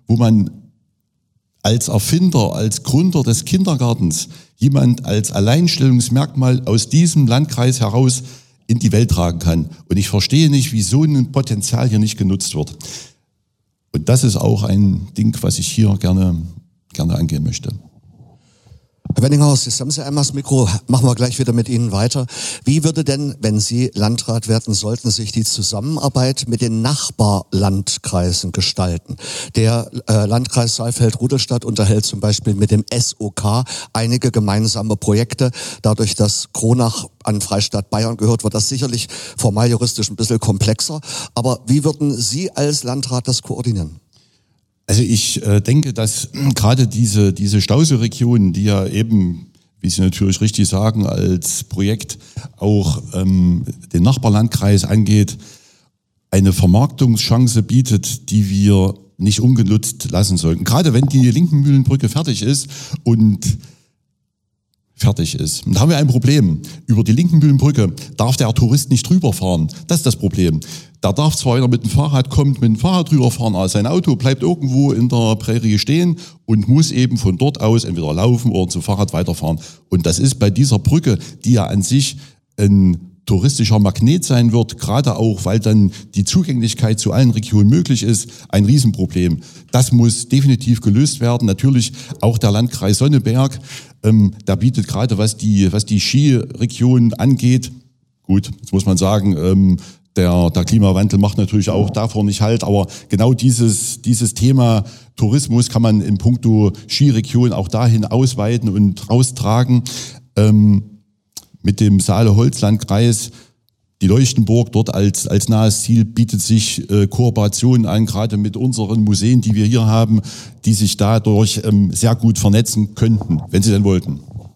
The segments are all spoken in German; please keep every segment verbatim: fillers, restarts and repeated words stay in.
wo man als Erfinder, als Gründer des Kindergartens jemand als Alleinstellungsmerkmal aus diesem Landkreis heraus in die Welt tragen kann. Und ich verstehe nicht, wie so ein Potenzial hier nicht genutzt wird. Und das ist auch ein Ding, was ich hier gerne, gerne angehen möchte. Herr Benninghaus, jetzt haben Sie einmal das Mikro, machen wir gleich wieder mit Ihnen weiter. Wie würde denn, wenn Sie Landrat werden sollten, sich die Zusammenarbeit mit den Nachbarlandkreisen gestalten? Der äh, Landkreis Saalfeld-Rudolstadt unterhält zum Beispiel mit dem S O K einige gemeinsame Projekte. Dadurch, dass Kronach an Freistaat Bayern gehört, wird das sicherlich formal juristisch ein bisschen komplexer. Aber wie würden Sie als Landrat das koordinieren? Also ich äh, denke, dass äh, gerade diese, diese Stausee-Region, die ja eben, wie Sie natürlich richtig sagen, als Projekt auch ähm, den Nachbarlandkreis angeht, eine Vermarktungschance bietet, die wir nicht ungenutzt lassen sollten. Gerade wenn die Linkenmühlenbrücke fertig ist und fertig ist. Und da haben wir ein Problem. Über die Linkenmühlenbrücke darf der Tourist nicht drüber fahren. Das ist das Problem. Der darf zwar, wenn er mit dem Fahrrad kommt, mit dem Fahrrad drüber fahren, aber sein Auto bleibt irgendwo in der Prärie stehen und muss eben von dort aus entweder laufen oder zum Fahrrad weiterfahren. Und das ist bei dieser Brücke, die ja an sich ein touristischer Magnet sein wird, gerade auch, weil dann die Zugänglichkeit zu allen Regionen möglich ist, ein Riesenproblem. Das muss definitiv gelöst werden. Natürlich auch der Landkreis Sonneberg, ähm, der bietet gerade, was die, was die Skiregion angeht, gut, jetzt muss man sagen, ähm, der, der Klimawandel macht natürlich auch davor nicht halt, aber genau dieses, dieses Thema Tourismus kann man in puncto Skiregion auch dahin ausweiten und raustragen. Ähm, Mit dem Saale-Holzland-Kreis, die Leuchtenburg dort als, als nahes Ziel bietet sich äh, Kooperationen an, gerade mit unseren Museen, die wir hier haben, die sich dadurch ähm, sehr gut vernetzen könnten, wenn sie denn wollten.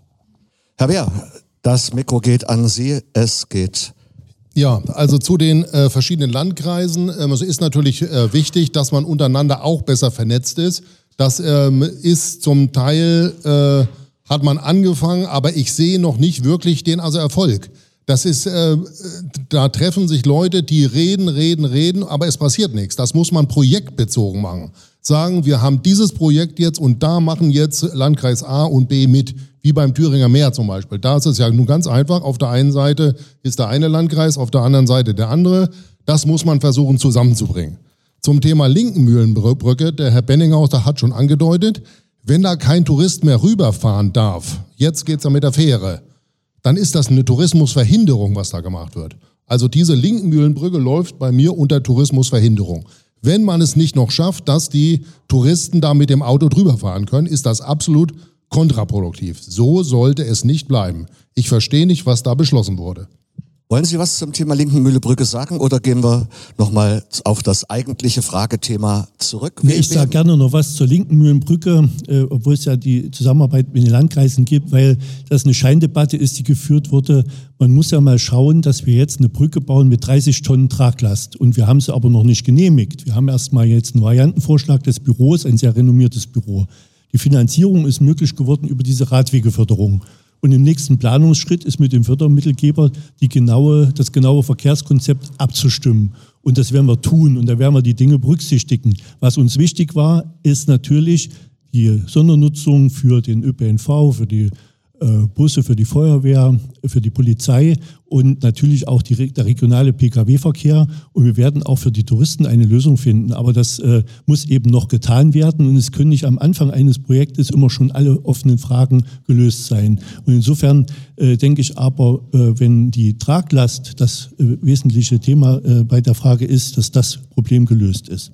Herr Wehr, das Mikro geht an Sie, es geht. Ja, also zu den äh, verschiedenen Landkreisen. Ähm, es ist natürlich äh, wichtig, dass man untereinander auch besser vernetzt ist. Das ähm, ist zum Teil... Äh, hat man angefangen, aber ich sehe noch nicht wirklich den also Erfolg. Das ist, äh, da treffen sich Leute, die reden, reden, reden, aber es passiert nichts. Das muss man projektbezogen machen. Sagen, wir haben dieses Projekt jetzt und da machen jetzt Landkreis A und B mit, wie beim Thüringer Meer zum Beispiel. Da ist es ja nun ganz einfach. Auf der einen Seite ist der eine Landkreis, auf der anderen Seite der andere. Das muss man versuchen zusammenzubringen. Zum Thema Linkenmühlenbrücke, der Herr Benninghaus, der hat schon angedeutet, wenn da kein Tourist mehr rüberfahren darf, jetzt geht's ja mit der Fähre, dann ist das eine Tourismusverhinderung, was da gemacht wird. Also diese Linkenmühlenbrücke läuft bei mir unter Tourismusverhinderung. Wenn man es nicht noch schafft, dass die Touristen da mit dem Auto drüber fahren können, ist das absolut kontraproduktiv. So sollte es nicht bleiben. Ich verstehe nicht, was da beschlossen wurde. Wollen Sie was zum Thema Linkenmühlenbrücke sagen oder gehen wir nochmal auf das eigentliche Fragethema zurück? Nee, ich sage gerne noch was zur Linkenmühlenbrücke, äh, obwohl es ja die Zusammenarbeit mit den Landkreisen gibt, weil das eine Scheindebatte ist, die geführt wurde. Man muss ja mal schauen, dass wir jetzt eine Brücke bauen mit dreißig Tonnen Traglast und wir haben sie aber noch nicht genehmigt. Wir haben erstmal jetzt einen Variantenvorschlag des Büros, ein sehr renommiertes Büro. Die Finanzierung ist möglich geworden über diese Radwegeförderung. Und im nächsten Planungsschritt ist mit dem Fördermittelgeber die genaue, das genaue Verkehrskonzept abzustimmen. Und das werden wir tun und da werden wir die Dinge berücksichtigen. Was uns wichtig war, ist natürlich die Sondernutzung für den Ö P N V, für die äh, Busse, für die Feuerwehr, für die Polizei und natürlich auch die, der regionale P K W-Verkehr. Und wir werden auch für die Touristen eine Lösung finden. Aber das äh, muss eben noch getan werden und es können nicht am Anfang eines Projektes immer schon alle offenen Fragen gelöst sein. Und insofern äh, denke ich aber, äh, wenn die Traglast das äh, wesentliche Thema äh, bei der Frage ist, dass das Problem gelöst ist.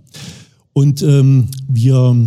Und ähm, wir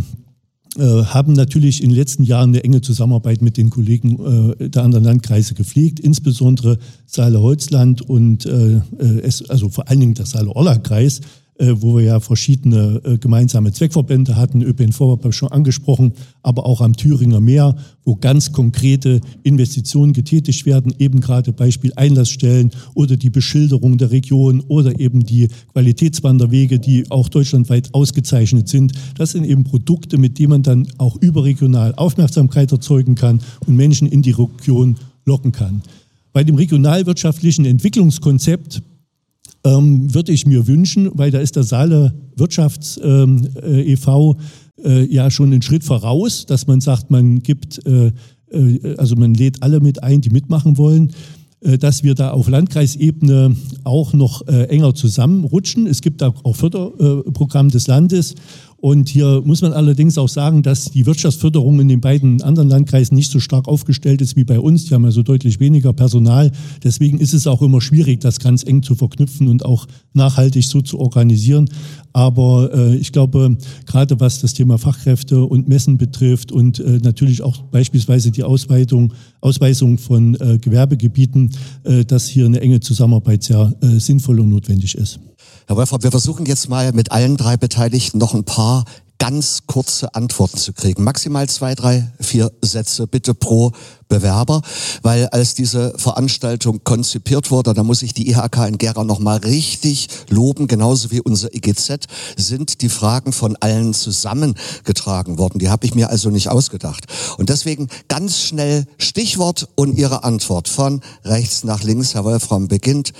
Äh, haben natürlich in den letzten Jahren eine enge Zusammenarbeit mit den Kollegen äh, der anderen Landkreise gepflegt, insbesondere Saale-Holzland und äh, es, also vor allen Dingen der Saale-Orla-Kreis, äh, wo wir ja verschiedene äh, gemeinsame Zweckverbände hatten, Ö P N V habe ich schon angesprochen, aber auch am Thüringer Meer, wo ganz konkrete Investitionen getätigt werden, eben gerade Beispiel Einlassstellen oder die Beschilderung der Region oder eben die Qualitätswanderwege, die auch deutschlandweit ausgezeichnet sind. Das sind eben Produkte, mit denen man dann auch überregional Aufmerksamkeit erzeugen kann und Menschen in die Region locken kann. Bei dem regionalwirtschaftlichen Entwicklungskonzept ähm, würde ich mir wünschen, weil da ist der Saale Wirtschafts ähm, e V äh, ja schon einen Schritt voraus, dass man sagt, man gibt, äh, äh, also man lädt alle mit ein, die mitmachen wollen, äh, dass wir da auf Landkreisebene auch noch äh, enger zusammenrutschen. Es gibt auch, auch Förderprogramm des Landes. Und hier muss man allerdings auch sagen, dass die Wirtschaftsförderung in den beiden anderen Landkreisen nicht so stark aufgestellt ist wie bei uns. Die haben also deutlich weniger Personal. Deswegen ist es auch immer schwierig, das ganz eng zu verknüpfen und auch nachhaltig so zu organisieren. Aber äh, ich glaube, gerade was das Thema Fachkräfte und Messen betrifft und äh, natürlich auch beispielsweise die Ausweitung, Ausweisung von äh, Gewerbegebieten, äh, dass hier eine enge Zusammenarbeit sehr äh, sinnvoll und notwendig ist. Herr Wolfram, wir versuchen jetzt mal mit allen drei Beteiligten noch ein paar ganz kurze Antworten zu kriegen. Maximal zwei, drei, vier Sätze bitte pro Bewerber, weil als diese Veranstaltung konzipiert wurde, da muss ich die I H K in Gera nochmal richtig loben, genauso wie unser I G Z, sind die Fragen von allen zusammengetragen worden. Die habe ich mir also nicht ausgedacht. Und deswegen ganz schnell Stichwort und Ihre Antwort von rechts nach links. Herr Wolfram beginnt.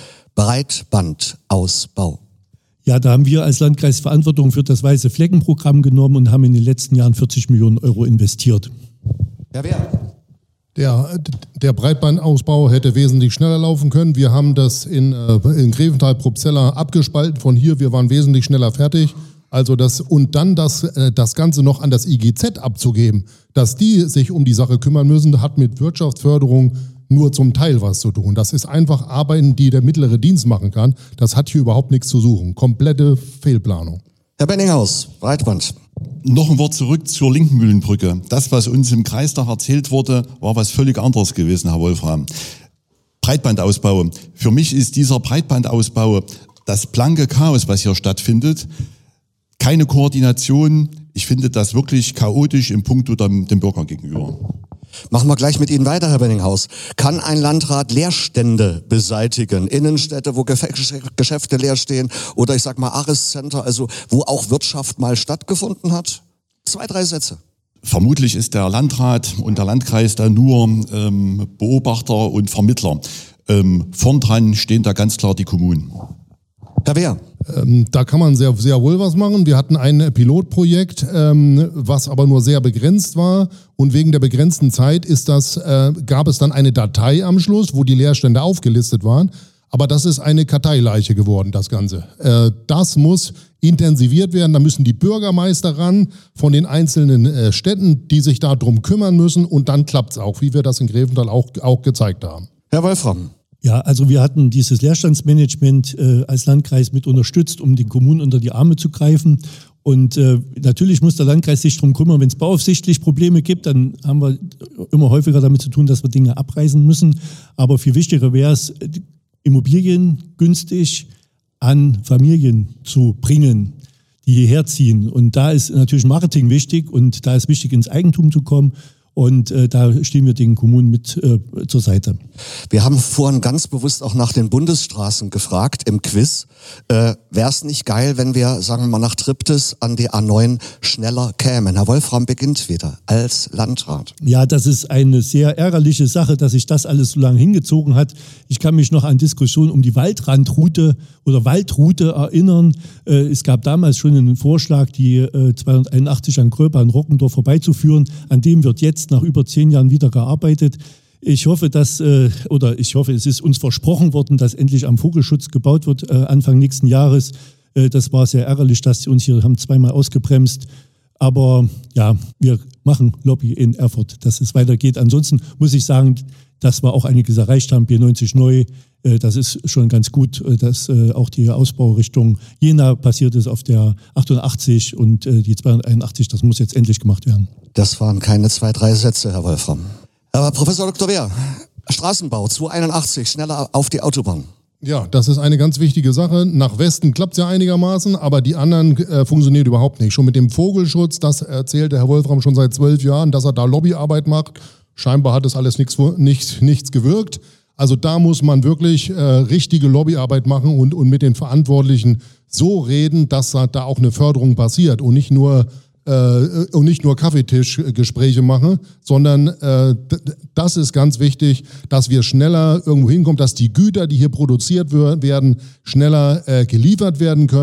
Breitbandausbau. Ja, da haben wir als Landkreis Verantwortung für das Weiße Fleckenprogramm genommen und haben in den letzten Jahren vierzig Millionen Euro investiert. Herr Wehr. Der, der Breitbandausbau hätte wesentlich schneller laufen können. Wir haben das in, in Grevental-Probstzella abgespalten von hier. Wir waren wesentlich schneller fertig. Also das, und dann das, das Ganze noch an das I G Z abzugeben, dass die sich um die Sache kümmern müssen, hat mit Wirtschaftsförderung nur zum Teil was zu tun. Das ist einfach Arbeiten, die der mittlere Dienst machen kann. Das hat hier überhaupt nichts zu suchen. Komplette Fehlplanung. Herr Benninghaus, Breitband. Noch ein Wort zurück zur Linkenmühlenbrücke. Das, was uns im Kreistag erzählt wurde, war was völlig anderes gewesen, Herr Wolfram. Breitbandausbau. Für mich ist dieser Breitbandausbau das blanke Chaos, was hier stattfindet. Keine Koordination. Ich finde das wirklich chaotisch im Puncto dem, dem Bürger gegenüber. Machen wir gleich mit Ihnen weiter, Herr Benninghaus. Kann ein Landrat Leerstände beseitigen? Innenstädte, wo Geschäfte leer stehen oder ich sag mal Ares-Center, also wo auch Wirtschaft mal stattgefunden hat? Zwei, drei Sätze. Vermutlich ist der Landrat und der Landkreis da nur ähm, Beobachter und Vermittler. Ähm, vorn dran stehen da ganz klar die Kommunen. Herr Wehr. Ähm, da kann man sehr, sehr wohl was machen. Wir hatten ein Pilotprojekt, ähm, was aber nur sehr begrenzt war. Und wegen der begrenzten Zeit ist das, äh, gab es dann eine Datei am Schluss, wo die Leerstände aufgelistet waren. Aber das ist eine Karteileiche geworden, das Ganze. Äh, das muss intensiviert werden. Da müssen die Bürgermeister ran von den einzelnen äh, Städten, die sich darum kümmern müssen. Und dann klappt es auch, wie wir das in Grevental auch, auch gezeigt haben. Herr Wolfram. Ja, also wir hatten dieses Leerstandsmanagement äh, als Landkreis mit unterstützt, um den Kommunen unter die Arme zu greifen. Und äh, natürlich muss der Landkreis sich darum kümmern, wenn es bauaufsichtlich Probleme gibt, dann haben wir immer häufiger damit zu tun, dass wir Dinge abreißen müssen. Aber viel wichtiger wäre es, Immobilien günstig an Familien zu bringen, die hierher ziehen. Und da ist natürlich Marketing wichtig und da ist wichtig, ins Eigentum zu kommen. Und äh, da stehen wir den Kommunen mit äh, zur Seite. Wir haben vorhin ganz bewusst auch nach den Bundesstraßen gefragt im Quiz. Äh, Wäre es nicht geil, wenn wir, sagen wir mal, nach Triptis an die A neun schneller kämen? Herr Wolfram beginnt wieder als Landrat. Ja, das ist eine sehr ärgerliche Sache, dass sich das alles so lange hingezogen hat. Ich kann mich noch an Diskussionen um die Waldrandroute oder Waldroute erinnern. Äh, es gab damals schon einen Vorschlag, die äh, zweihunderteinundachtzig an Gröber in Rockendorf vorbeizuführen. An dem wird jetzt nach über zehn Jahren wieder gearbeitet. Ich hoffe, dass, äh, oder ich hoffe, es ist uns versprochen worden, dass endlich am Vogelschutz gebaut wird äh, Anfang nächsten Jahres. Äh, das war sehr ärgerlich, dass sie uns hier haben zweimal ausgebremst. Aber ja, wir machen Lobby in Erfurt, dass es weitergeht. Ansonsten muss ich sagen, dass wir auch einiges erreicht haben. B neunzig neu, äh, das ist schon ganz gut, äh, dass äh, auch die Ausbaurichtung Jena passiert ist auf der achtundachtzig und äh, die zweihunderteinundachtzig, das muss jetzt endlich gemacht werden. Das waren keine zwei, drei Sätze, Herr Wolfram. Aber Professor Doktor Wehr, Straßenbau zweihunderteinundachtzig, schneller auf die Autobahn. Ja, das ist eine ganz wichtige Sache. Nach Westen klappt es ja einigermaßen, aber die anderen äh, funktionieren überhaupt nicht. Schon mit dem Vogelschutz, das erzählte Herr Wolfram schon seit zwölf Jahren, dass er da Lobbyarbeit macht. Scheinbar hat das alles nichts, nicht, nichts gewirkt. Also da muss man wirklich äh, richtige Lobbyarbeit machen und, und mit den Verantwortlichen so reden, dass da auch eine Förderung passiert und nicht nur Äh, und nicht nur Kaffeetischgespräche machen, sondern äh, das ist ganz wichtig, dass wir schneller irgendwo hinkommen, dass die Güter, die hier produziert werden, schneller äh, geliefert werden können.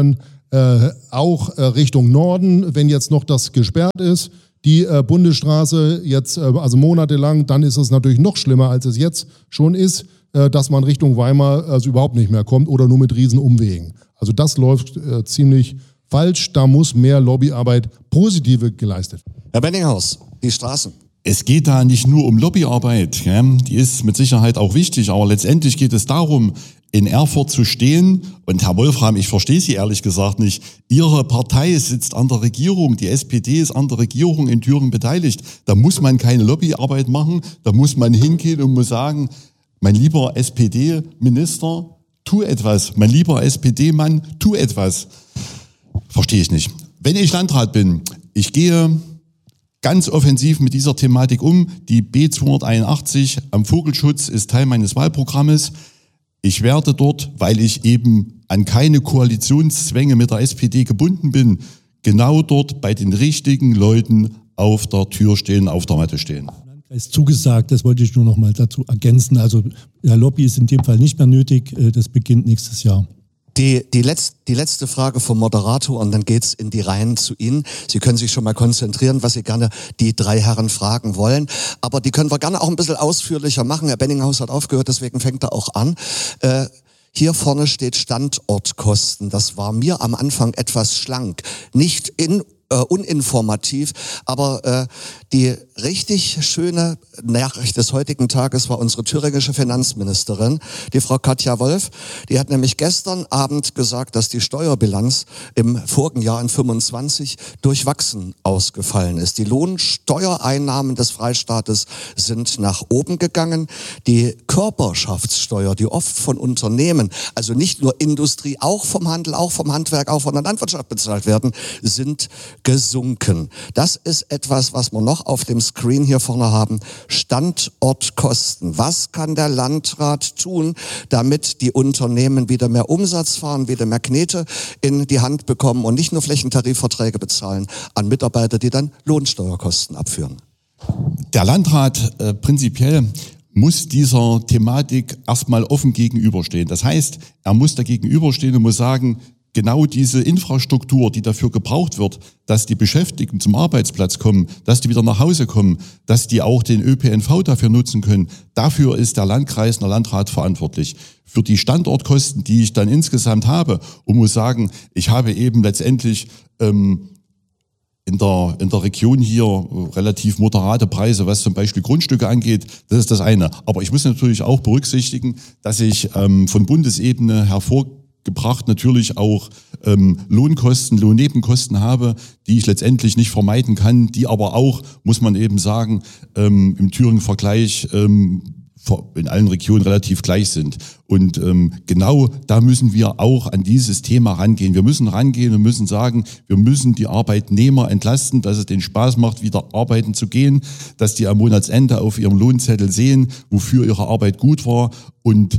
Äh, auch äh, Richtung Norden, wenn jetzt noch das gesperrt ist, die äh, Bundesstraße jetzt, äh, also monatelang, dann ist es natürlich noch schlimmer, als es jetzt schon ist, äh, dass man Richtung Weimar also überhaupt nicht mehr kommt oder nur mit Riesenumwegen. Also das läuft äh, ziemlich falsch. Da muss mehr Lobbyarbeit, positive geleistet werden. Herr Benninghaus, die Straßen. Es geht da nicht nur um Lobbyarbeit, ja? Die ist mit Sicherheit auch wichtig, aber letztendlich geht es darum, in Erfurt zu stehen. Und Herr Wolfram, ich verstehe Sie ehrlich gesagt nicht. Ihre Partei sitzt an der Regierung, die S P D ist an der Regierung in Thüringen beteiligt. Da muss man keine Lobbyarbeit machen, da muss man hingehen und muss sagen, mein lieber S P D-Minister, tu etwas. Mein lieber S P D-Mann, tu etwas. Verstehe ich nicht. Wenn ich Landrat bin, ich gehe ganz offensiv mit dieser Thematik um. Die B zweihunderteinundachtzig am Vogelschutz ist Teil meines Wahlprogrammes. Ich werde dort, weil ich eben an keine Koalitionszwänge mit der S P D gebunden bin, genau dort bei den richtigen Leuten auf der Tür stehen, auf der Matte stehen. Ist zugesagt, das wollte ich nur noch mal dazu ergänzen. Also der Lobby ist in dem Fall nicht mehr nötig, das beginnt nächstes Jahr. Die, die, letzt, die letzte Frage vom Moderator und dann geht's in die Reihen zu Ihnen. Sie können sich schon mal konzentrieren, was Sie gerne die drei Herren fragen wollen. Aber die können wir gerne auch ein bisschen ausführlicher machen. Herr Benninghaus hat aufgehört, deswegen fängt er auch an. Äh, hier vorne steht Standortkosten. Das war mir am Anfang etwas schlank. Nicht in Uh, uninformativ, aber uh, die richtig schöne Nachricht des heutigen Tages war unsere thüringische Finanzministerin, die Frau Katja Wolf. Die hat nämlich gestern Abend gesagt, dass die Steuerbilanz im vorigen Jahr in fünfundzwanzig durchwachsen ausgefallen ist. Die Lohnsteuereinnahmen des Freistaates sind nach oben gegangen. Die Körperschaftssteuer, die oft von Unternehmen, also nicht nur Industrie, auch vom Handel, auch vom Handwerk, auch von der Landwirtschaft bezahlt werden, sind gesunken. Das ist etwas, was wir noch auf dem Screen hier vorne haben. Standortkosten. Was kann der Landrat tun, damit die Unternehmen wieder mehr Umsatz fahren, wieder mehr Knete in die Hand bekommen und nicht nur Flächentarifverträge bezahlen an Mitarbeiter, die dann Lohnsteuerkosten abführen? Der Landrat äh, prinzipiell muss dieser Thematik erstmal offen gegenüberstehen. Das heißt, er muss da gegenüberstehen und muss sagen, genau diese Infrastruktur, die dafür gebraucht wird, dass die Beschäftigten zum Arbeitsplatz kommen, dass die wieder nach Hause kommen, dass die auch den Ö P N V dafür nutzen können, dafür ist der Landkreis und der Landrat verantwortlich. Für die Standortkosten, die ich dann insgesamt habe, und muss sagen, ich habe eben letztendlich ähm, in der, in der Region hier relativ moderate Preise, was zum Beispiel Grundstücke angeht, das ist das eine. Aber ich muss natürlich auch berücksichtigen, dass ich ähm, von Bundesebene hervor gebracht natürlich auch ähm, Lohnkosten, Lohnnebenkosten habe, die ich letztendlich nicht vermeiden kann, die aber auch, muss man eben sagen, ähm, im Thüringen-Vergleich ähm, in allen Regionen relativ gleich sind. Und ähm, genau da müssen wir auch an dieses Thema rangehen. Wir müssen rangehen und müssen sagen, wir müssen die Arbeitnehmer entlasten, dass es denen Spaß macht, wieder arbeiten zu gehen, dass die am Monatsende auf ihrem Lohnzettel sehen, wofür ihre Arbeit gut war. Und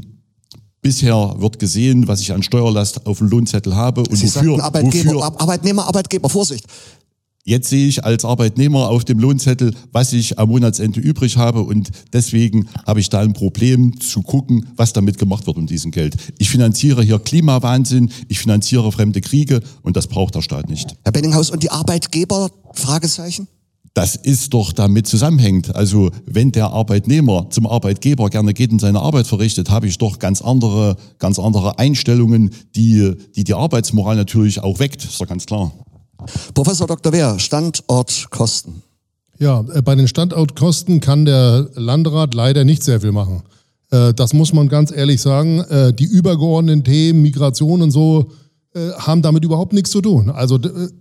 bisher wird gesehen, was ich an Steuerlast auf dem Lohnzettel habe und Sie wofür, sagten Arbeitgeber, wofür. Arbeitnehmer, Arbeitgeber, Vorsicht. Jetzt sehe ich als Arbeitnehmer auf dem Lohnzettel, was ich am Monatsende übrig habe, und deswegen habe ich da ein Problem zu gucken, was damit gemacht wird mit diesem Geld. Ich finanziere hier Klimawahnsinn, ich finanziere fremde Kriege, und das braucht der Staat nicht. Herr Benninghaus, und die Arbeitgeber? Fragezeichen? Das ist doch damit zusammenhängt. Also wenn der Arbeitnehmer zum Arbeitgeber gerne geht und seine Arbeit verrichtet, habe ich doch ganz andere, ganz andere Einstellungen, die die, die Arbeitsmoral natürlich auch weckt, ist doch ganz klar. Professor Doktor Wehr, Standortkosten. Ja, bei den Standortkosten kann der Landrat leider nicht sehr viel machen. Das muss man ganz ehrlich sagen. Die übergeordneten Themen, Migration und so, haben damit überhaupt nichts zu tun. Also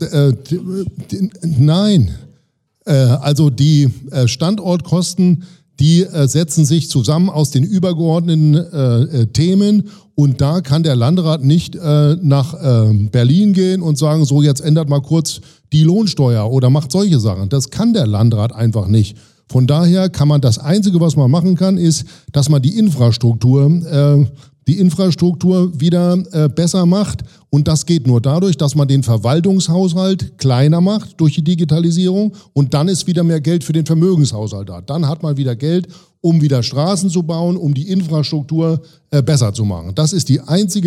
nein. Also die Standortkosten, die setzen sich zusammen aus den übergeordneten Themen, und da kann der Landrat nicht nach Berlin gehen und sagen, so jetzt ändert mal kurz die Lohnsteuer oder macht solche Sachen. Das kann der Landrat einfach nicht. Von daher kann man, das Einzige, was man machen kann, ist, dass man die Infrastruktur die Infrastruktur wieder äh, besser macht. Und das geht nur dadurch, dass man den Verwaltungshaushalt kleiner macht durch die Digitalisierung, und dann ist wieder mehr Geld für den Vermögenshaushalt da. Dann hat man wieder Geld, um wieder Straßen zu bauen, um die Infrastruktur äh, besser zu machen. Das ist die einzige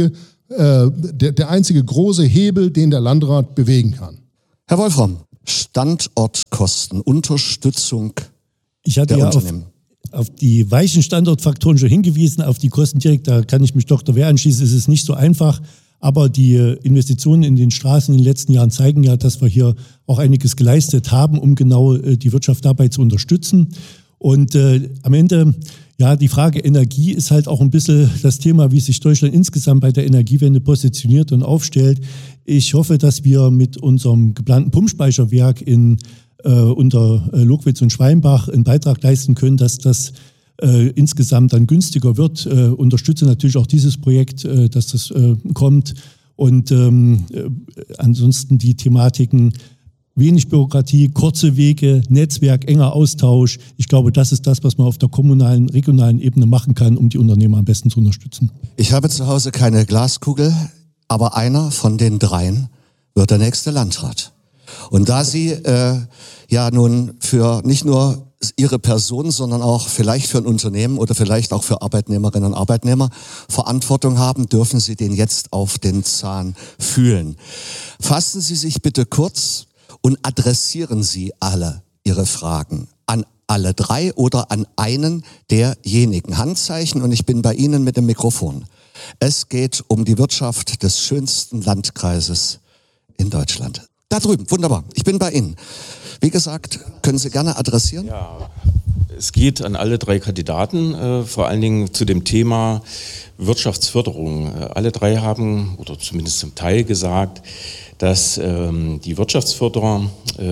äh, der, der einzige große Hebel, den der Landrat bewegen kann. Herr Wolfram, Standortkosten, Unterstützung ich hatte der ja auf, Unternehmen. auf die weichen Standortfaktoren schon hingewiesen, auf die Kosten direkt, da kann ich mich Doktor Wehr anschließen, es ist nicht so einfach. Aber die Investitionen in den Straßen in den letzten Jahren zeigen ja, dass wir hier auch einiges geleistet haben, um genau äh, die Wirtschaft dabei zu unterstützen. Und äh, am Ende, ja, die Frage Energie ist halt auch ein bisschen das Thema, wie sich Deutschland insgesamt bei der Energiewende positioniert und aufstellt. Ich hoffe, dass wir mit unserem geplanten Pumpspeicherwerk in, äh, unter äh, Lockwitz und Schwalmbach einen Beitrag leisten können, dass das Äh, insgesamt dann günstiger wird. Äh, unterstütze natürlich auch dieses Projekt, äh, dass das äh, kommt. Und ähm, äh, ansonsten die Thematiken wenig Bürokratie, kurze Wege, Netzwerk, enger Austausch. Ich glaube, das ist das, was man auf der kommunalen, regionalen Ebene machen kann, um die Unternehmer am besten zu unterstützen. Ich habe zu Hause keine Glaskugel, aber einer von den dreien wird der nächste Landrat. Und da Sie äh, ja nun für nicht nur Ihre Person, sondern auch vielleicht für ein Unternehmen oder vielleicht auch für Arbeitnehmerinnen und Arbeitnehmer Verantwortung haben, dürfen Sie den jetzt auf den Zahn fühlen. Fassen Sie sich bitte kurz und adressieren Sie alle Ihre Fragen an alle drei oder an einen derjenigen. Handzeichen und ich bin bei Ihnen mit dem Mikrofon. Es geht um die Wirtschaft des schönsten Landkreises in Deutschland. Da drüben, wunderbar. Ich bin bei Ihnen. Wie gesagt, können Sie gerne adressieren? Ja, es geht an alle drei Kandidaten, äh, vor allen Dingen zu dem Thema Wirtschaftsförderung. Äh, alle drei haben, oder zumindest zum Teil gesagt, dass ähm, die Wirtschaftsförderung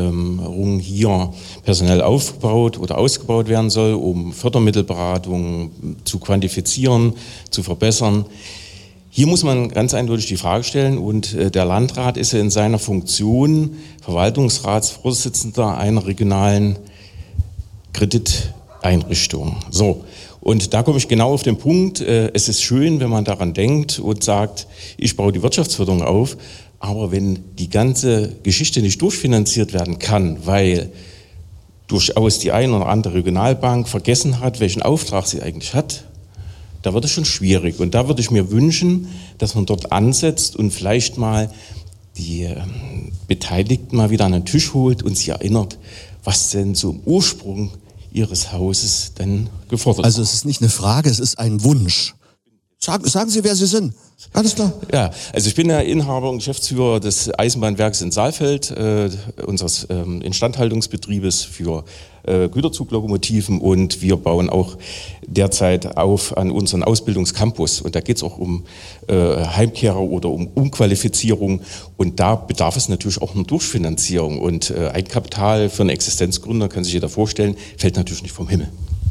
ähm, hier personell aufgebaut oder ausgebaut werden soll, um Fördermittelberatung zu quantifizieren, zu verbessern. Hier muss man ganz eindeutig die Frage stellen und äh, der Landrat ist ja in seiner Funktion Verwaltungsratsvorsitzender einer regionalen Krediteinrichtung. So, und da komme ich genau auf den Punkt, äh, es ist schön, wenn man daran denkt und sagt, ich baue die Wirtschaftsförderung auf, aber wenn die ganze Geschichte nicht durchfinanziert werden kann, weil durchaus die eine oder andere Regionalbank vergessen hat, welchen Auftrag sie eigentlich hat, da wird es schon schwierig. Und da würde ich mir wünschen, dass man dort ansetzt und vielleicht mal die Beteiligten mal wieder an den Tisch holt und sie erinnert, was denn so im Ursprung ihres Hauses denn gefordert wird. Also es ist nicht eine Frage, es ist ein Wunsch. Sagen, sagen Sie, wer Sie sind. Alles klar. Ja, also ich bin der Inhaber und Geschäftsführer des Eisenbahnwerks in Saalfeld, äh, unseres ähm, Instandhaltungsbetriebes für äh, Güterzuglokomotiven, und wir bauen auch derzeit auf an unseren Ausbildungscampus. Und da geht es auch um äh, Heimkehrer oder um Umqualifizierung. Und da bedarf es natürlich auch einer Durchfinanzierung. Und äh, Eigenkapital für einen Existenzgründer, kann sich jeder vorstellen, fällt natürlich nicht vom Himmel.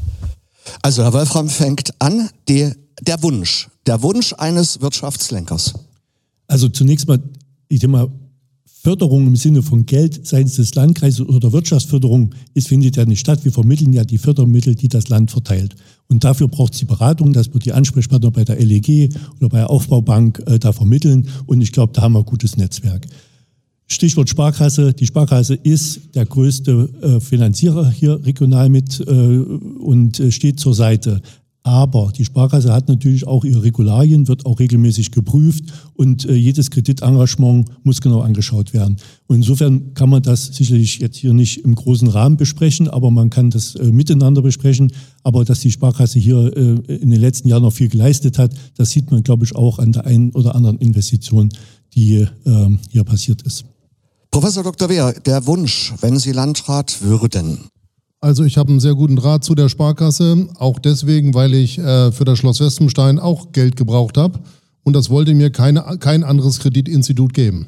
Also Herr Wolfram fängt an, die, der Wunsch, der Wunsch eines Wirtschaftslenkers. Also zunächst mal, ich denke mal, Förderung im Sinne von Geld seitens des Landkreises oder Wirtschaftsförderung, es findet ja nicht statt. Wir vermitteln ja die Fördermittel, die das Land verteilt. Und dafür braucht es die Beratung, dass wir die Ansprechpartner bei der L E G oder bei der Aufbaubank äh, da vermitteln. Und ich glaube, da haben wir ein gutes Netzwerk. Stichwort Sparkasse. Die Sparkasse ist der größte äh, Finanzierer hier regional mit äh, und äh, steht zur Seite. Aber die Sparkasse hat natürlich auch ihre Regularien, wird auch regelmäßig geprüft und äh, jedes Kreditengagement muss genau angeschaut werden. Und insofern kann man das sicherlich jetzt hier nicht im großen Rahmen besprechen, aber man kann das äh, miteinander besprechen. Aber dass die Sparkasse hier äh, in den letzten Jahren noch viel geleistet hat, das sieht man, glaube ich, auch an der einen oder anderen Investition, die äh, hier passiert ist. Professor Doktor Wehr, der Wunsch, wenn Sie Landrat würden. Also ich habe einen sehr guten Draht zu der Sparkasse, auch deswegen, weil ich äh, für das Schloss Wespenstein auch Geld gebraucht habe und das wollte mir keine, kein anderes Kreditinstitut geben.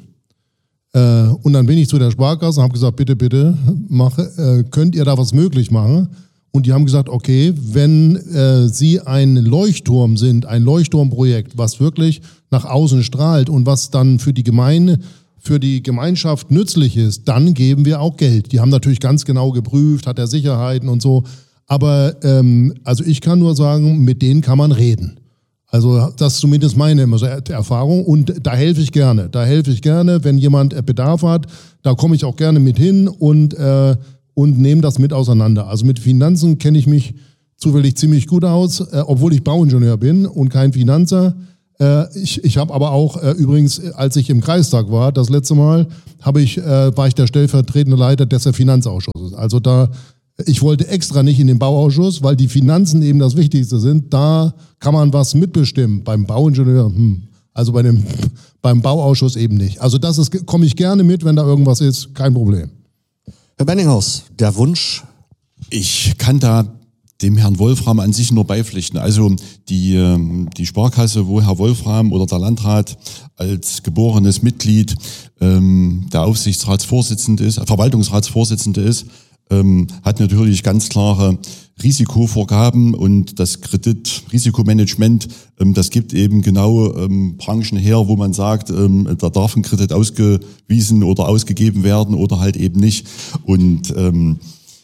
Äh, und dann bin ich zu der Sparkasse und habe gesagt, bitte, bitte, mache, äh, könnt ihr da was möglich machen? Und die haben gesagt, okay, wenn äh, Sie ein Leuchtturm sind, ein Leuchtturmprojekt, was wirklich nach außen strahlt und was dann für die Gemeinde für die Gemeinschaft nützlich ist, dann geben wir auch Geld. Die haben natürlich ganz genau geprüft, hat er Sicherheiten und so. Aber ähm, also ich kann nur sagen, mit denen kann man reden. Also das ist zumindest meine Erfahrung und da helfe ich gerne. Da helfe ich gerne, wenn jemand Bedarf hat, da komme ich auch gerne mit hin und, äh, und nehme das mit auseinander. Also mit Finanzen kenne ich mich zufällig ziemlich gut aus, äh, obwohl ich Bauingenieur bin und kein Finanzer. Äh, ich ich habe aber auch, äh, übrigens, als ich im Kreistag war, das letzte Mal, habe ich, äh, war ich der stellvertretende Leiter des Finanzausschusses. Also da, ich wollte extra nicht in den Bauausschuss, weil die Finanzen eben das Wichtigste sind. Da kann man was mitbestimmen. Beim Bauingenieur, hm, also bei dem, beim Bauausschuss eben nicht. Also das ist, komme ich gerne mit, wenn da irgendwas ist, kein Problem. Herr Benninghaus, der Wunsch? Ich kann da dem Herrn Wolfram an sich nur beipflichten. Also die, die Sparkasse, wo Herr Wolfram oder der Landrat als geborenes Mitglied ähm, der Aufsichtsratsvorsitzende ist, Verwaltungsratsvorsitzende ist, ähm, hat natürlich ganz klare Risikovorgaben und das Kreditrisikomanagement, ähm, das gibt eben genau ähm, Branchen her, wo man sagt, ähm, da darf ein Kredit ausgewiesen oder ausgegeben werden oder halt eben nicht. Und ähm,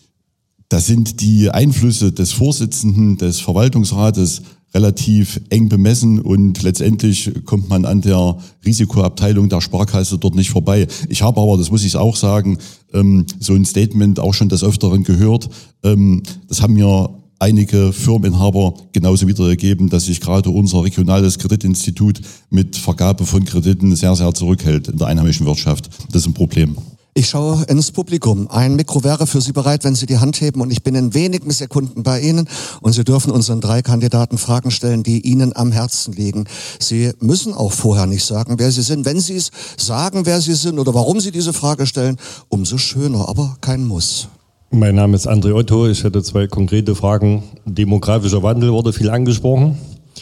da sind die Einflüsse des Vorsitzenden des Verwaltungsrates relativ eng bemessen und letztendlich kommt man an der Risikoabteilung der Sparkasse dort nicht vorbei. Ich habe aber, das muss ich auch sagen, so ein Statement auch schon des Öfteren gehört. Das haben mir einige Firmeninhaber genauso wiedergegeben, dass sich gerade unser regionales Kreditinstitut mit Vergabe von Krediten sehr, sehr zurückhält in der einheimischen Wirtschaft. Das ist ein Problem. Ich schaue ins Publikum. Ein Mikro wäre für Sie bereit, wenn Sie die Hand heben, und ich bin in wenigen Sekunden bei Ihnen und Sie dürfen unseren drei Kandidaten Fragen stellen, die Ihnen am Herzen liegen. Sie müssen auch vorher nicht sagen, wer Sie sind. Wenn Sie es sagen, wer Sie sind oder warum Sie diese Frage stellen, umso schöner, aber kein Muss. Mein Name ist André Otto. Ich hätte zwei konkrete Fragen. Demografischer Wandel wurde viel angesprochen.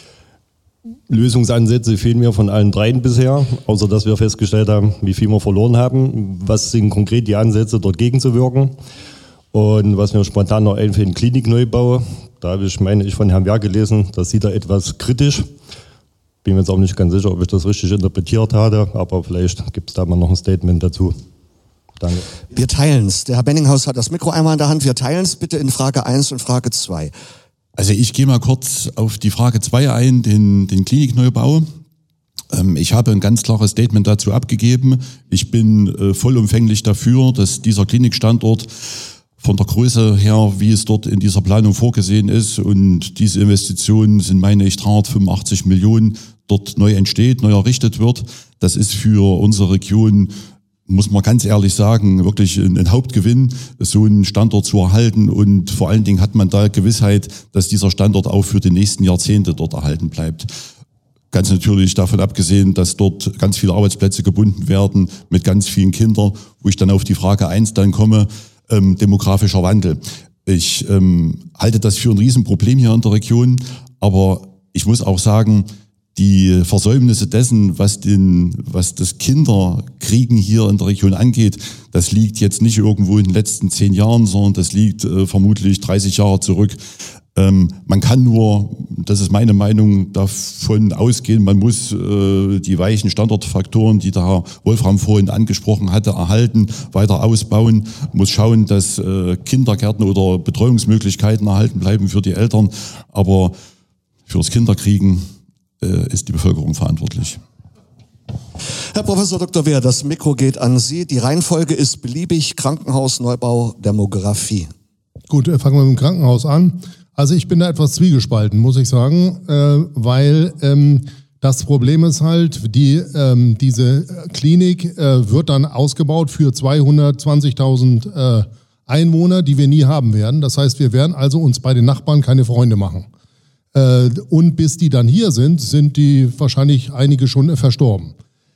Lösungsansätze fehlen mir von allen dreien bisher, außer dass wir festgestellt haben, wie viel wir verloren haben. Was sind konkret die Ansätze, dort gegenzuwirken? Und was mir spontan noch einfällt, Klinikneubau. Da habe ich, meine ich, von Herrn Werk gelesen, das sieht er etwas kritisch. Bin mir jetzt auch nicht ganz sicher, ob ich das richtig interpretiert habe, aber vielleicht gibt es da mal noch ein Statement dazu. Danke. Wir teilen es. Der Herr Benninghaus hat das Mikro einmal in der Hand. Wir teilen es bitte in Frage eins und Frage zwei. Also ich gehe mal kurz auf die Frage zwei ein, den, den Klinikneubau. Ähm, ich habe ein ganz klares Statement dazu abgegeben. Ich bin äh, vollumfänglich dafür, dass dieser Klinikstandort von der Größe her, wie es dort in dieser Planung vorgesehen ist, und diese Investitionen sind, meine ich, dreihundertfünfundachtzig Millionen, dort neu entsteht, neu errichtet wird. Das ist für unsere Region, muss man ganz ehrlich sagen, wirklich ein Hauptgewinn, so einen Standort zu erhalten, und vor allen Dingen hat man da Gewissheit, dass dieser Standort auch für die nächsten Jahrzehnte dort erhalten bleibt. Ganz natürlich davon abgesehen, dass dort ganz viele Arbeitsplätze gebunden werden mit ganz vielen Kindern, wo ich dann auf die Frage eins dann komme, ähm, demografischer Wandel. Ich ähm, halte das für ein Riesenproblem hier in der Region, aber ich muss auch sagen, die Versäumnisse dessen, was den, was das Kinderkriegen hier in der Region angeht, das liegt jetzt nicht irgendwo in den letzten zehn Jahren, sondern das liegt äh, vermutlich dreißig Jahre zurück. Ähm, man kann nur, das ist meine Meinung, davon ausgehen, man muss äh, die weichen Standortfaktoren, die der Herr Wolfram vorhin angesprochen hatte, erhalten, weiter ausbauen, muss schauen, dass äh, Kindergärten oder Betreuungsmöglichkeiten erhalten bleiben für die Eltern, aber fürs Kinderkriegen ist die Bevölkerung verantwortlich. Herr Professor Doktor Wehr, das Mikro geht an Sie. Die Reihenfolge ist beliebig: Krankenhaus, Neubau, Demografie. Gut, fangen wir mit dem Krankenhaus an. Also ich bin da etwas zwiegespalten, muss ich sagen, äh, weil ähm, das Problem ist halt, die, ähm, diese Klinik äh, wird dann ausgebaut für zweihundertzwanzigtausend äh, Einwohner, die wir nie haben werden. Das heißt, wir werden also uns bei den Nachbarn keine Freunde machen. Und bis die dann hier sind, sind die wahrscheinlich einige schon verstorben.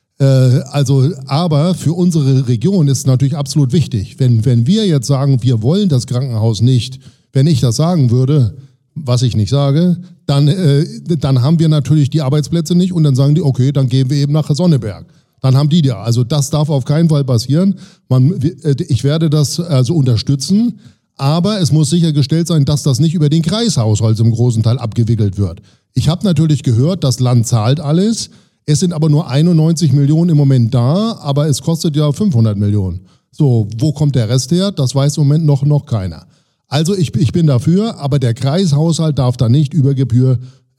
Also, aber für unsere Region ist natürlich absolut wichtig. Wenn, wenn wir jetzt sagen, wir wollen das Krankenhaus nicht, wenn ich das sagen würde, was ich nicht sage, dann, äh, dann haben wir natürlich die Arbeitsplätze nicht und dann sagen die, okay, dann gehen wir eben nach Sonneberg. Dann haben die ja. Also das darf auf keinen Fall passieren. Man, ich werde das also unterstützen. Aber es muss sichergestellt sein, dass das nicht über den Kreishaushalt im großen Teil abgewickelt wird. Ich habe natürlich gehört, das Land zahlt alles. Es sind aber nur einundneunzig Millionen im Moment da, aber es kostet ja fünfhundert Millionen. So, wo kommt der Rest her? Das weiß im Moment noch, noch keiner. Also ich, ich bin dafür, aber der Kreishaushalt darf da nicht über Gebühr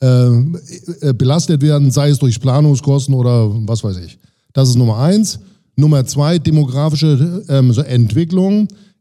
äh, belastet werden, sei es durch Planungskosten oder was weiß ich. Das ist Nummer eins. Nummer zwei, demografische ähm, so Entwicklung.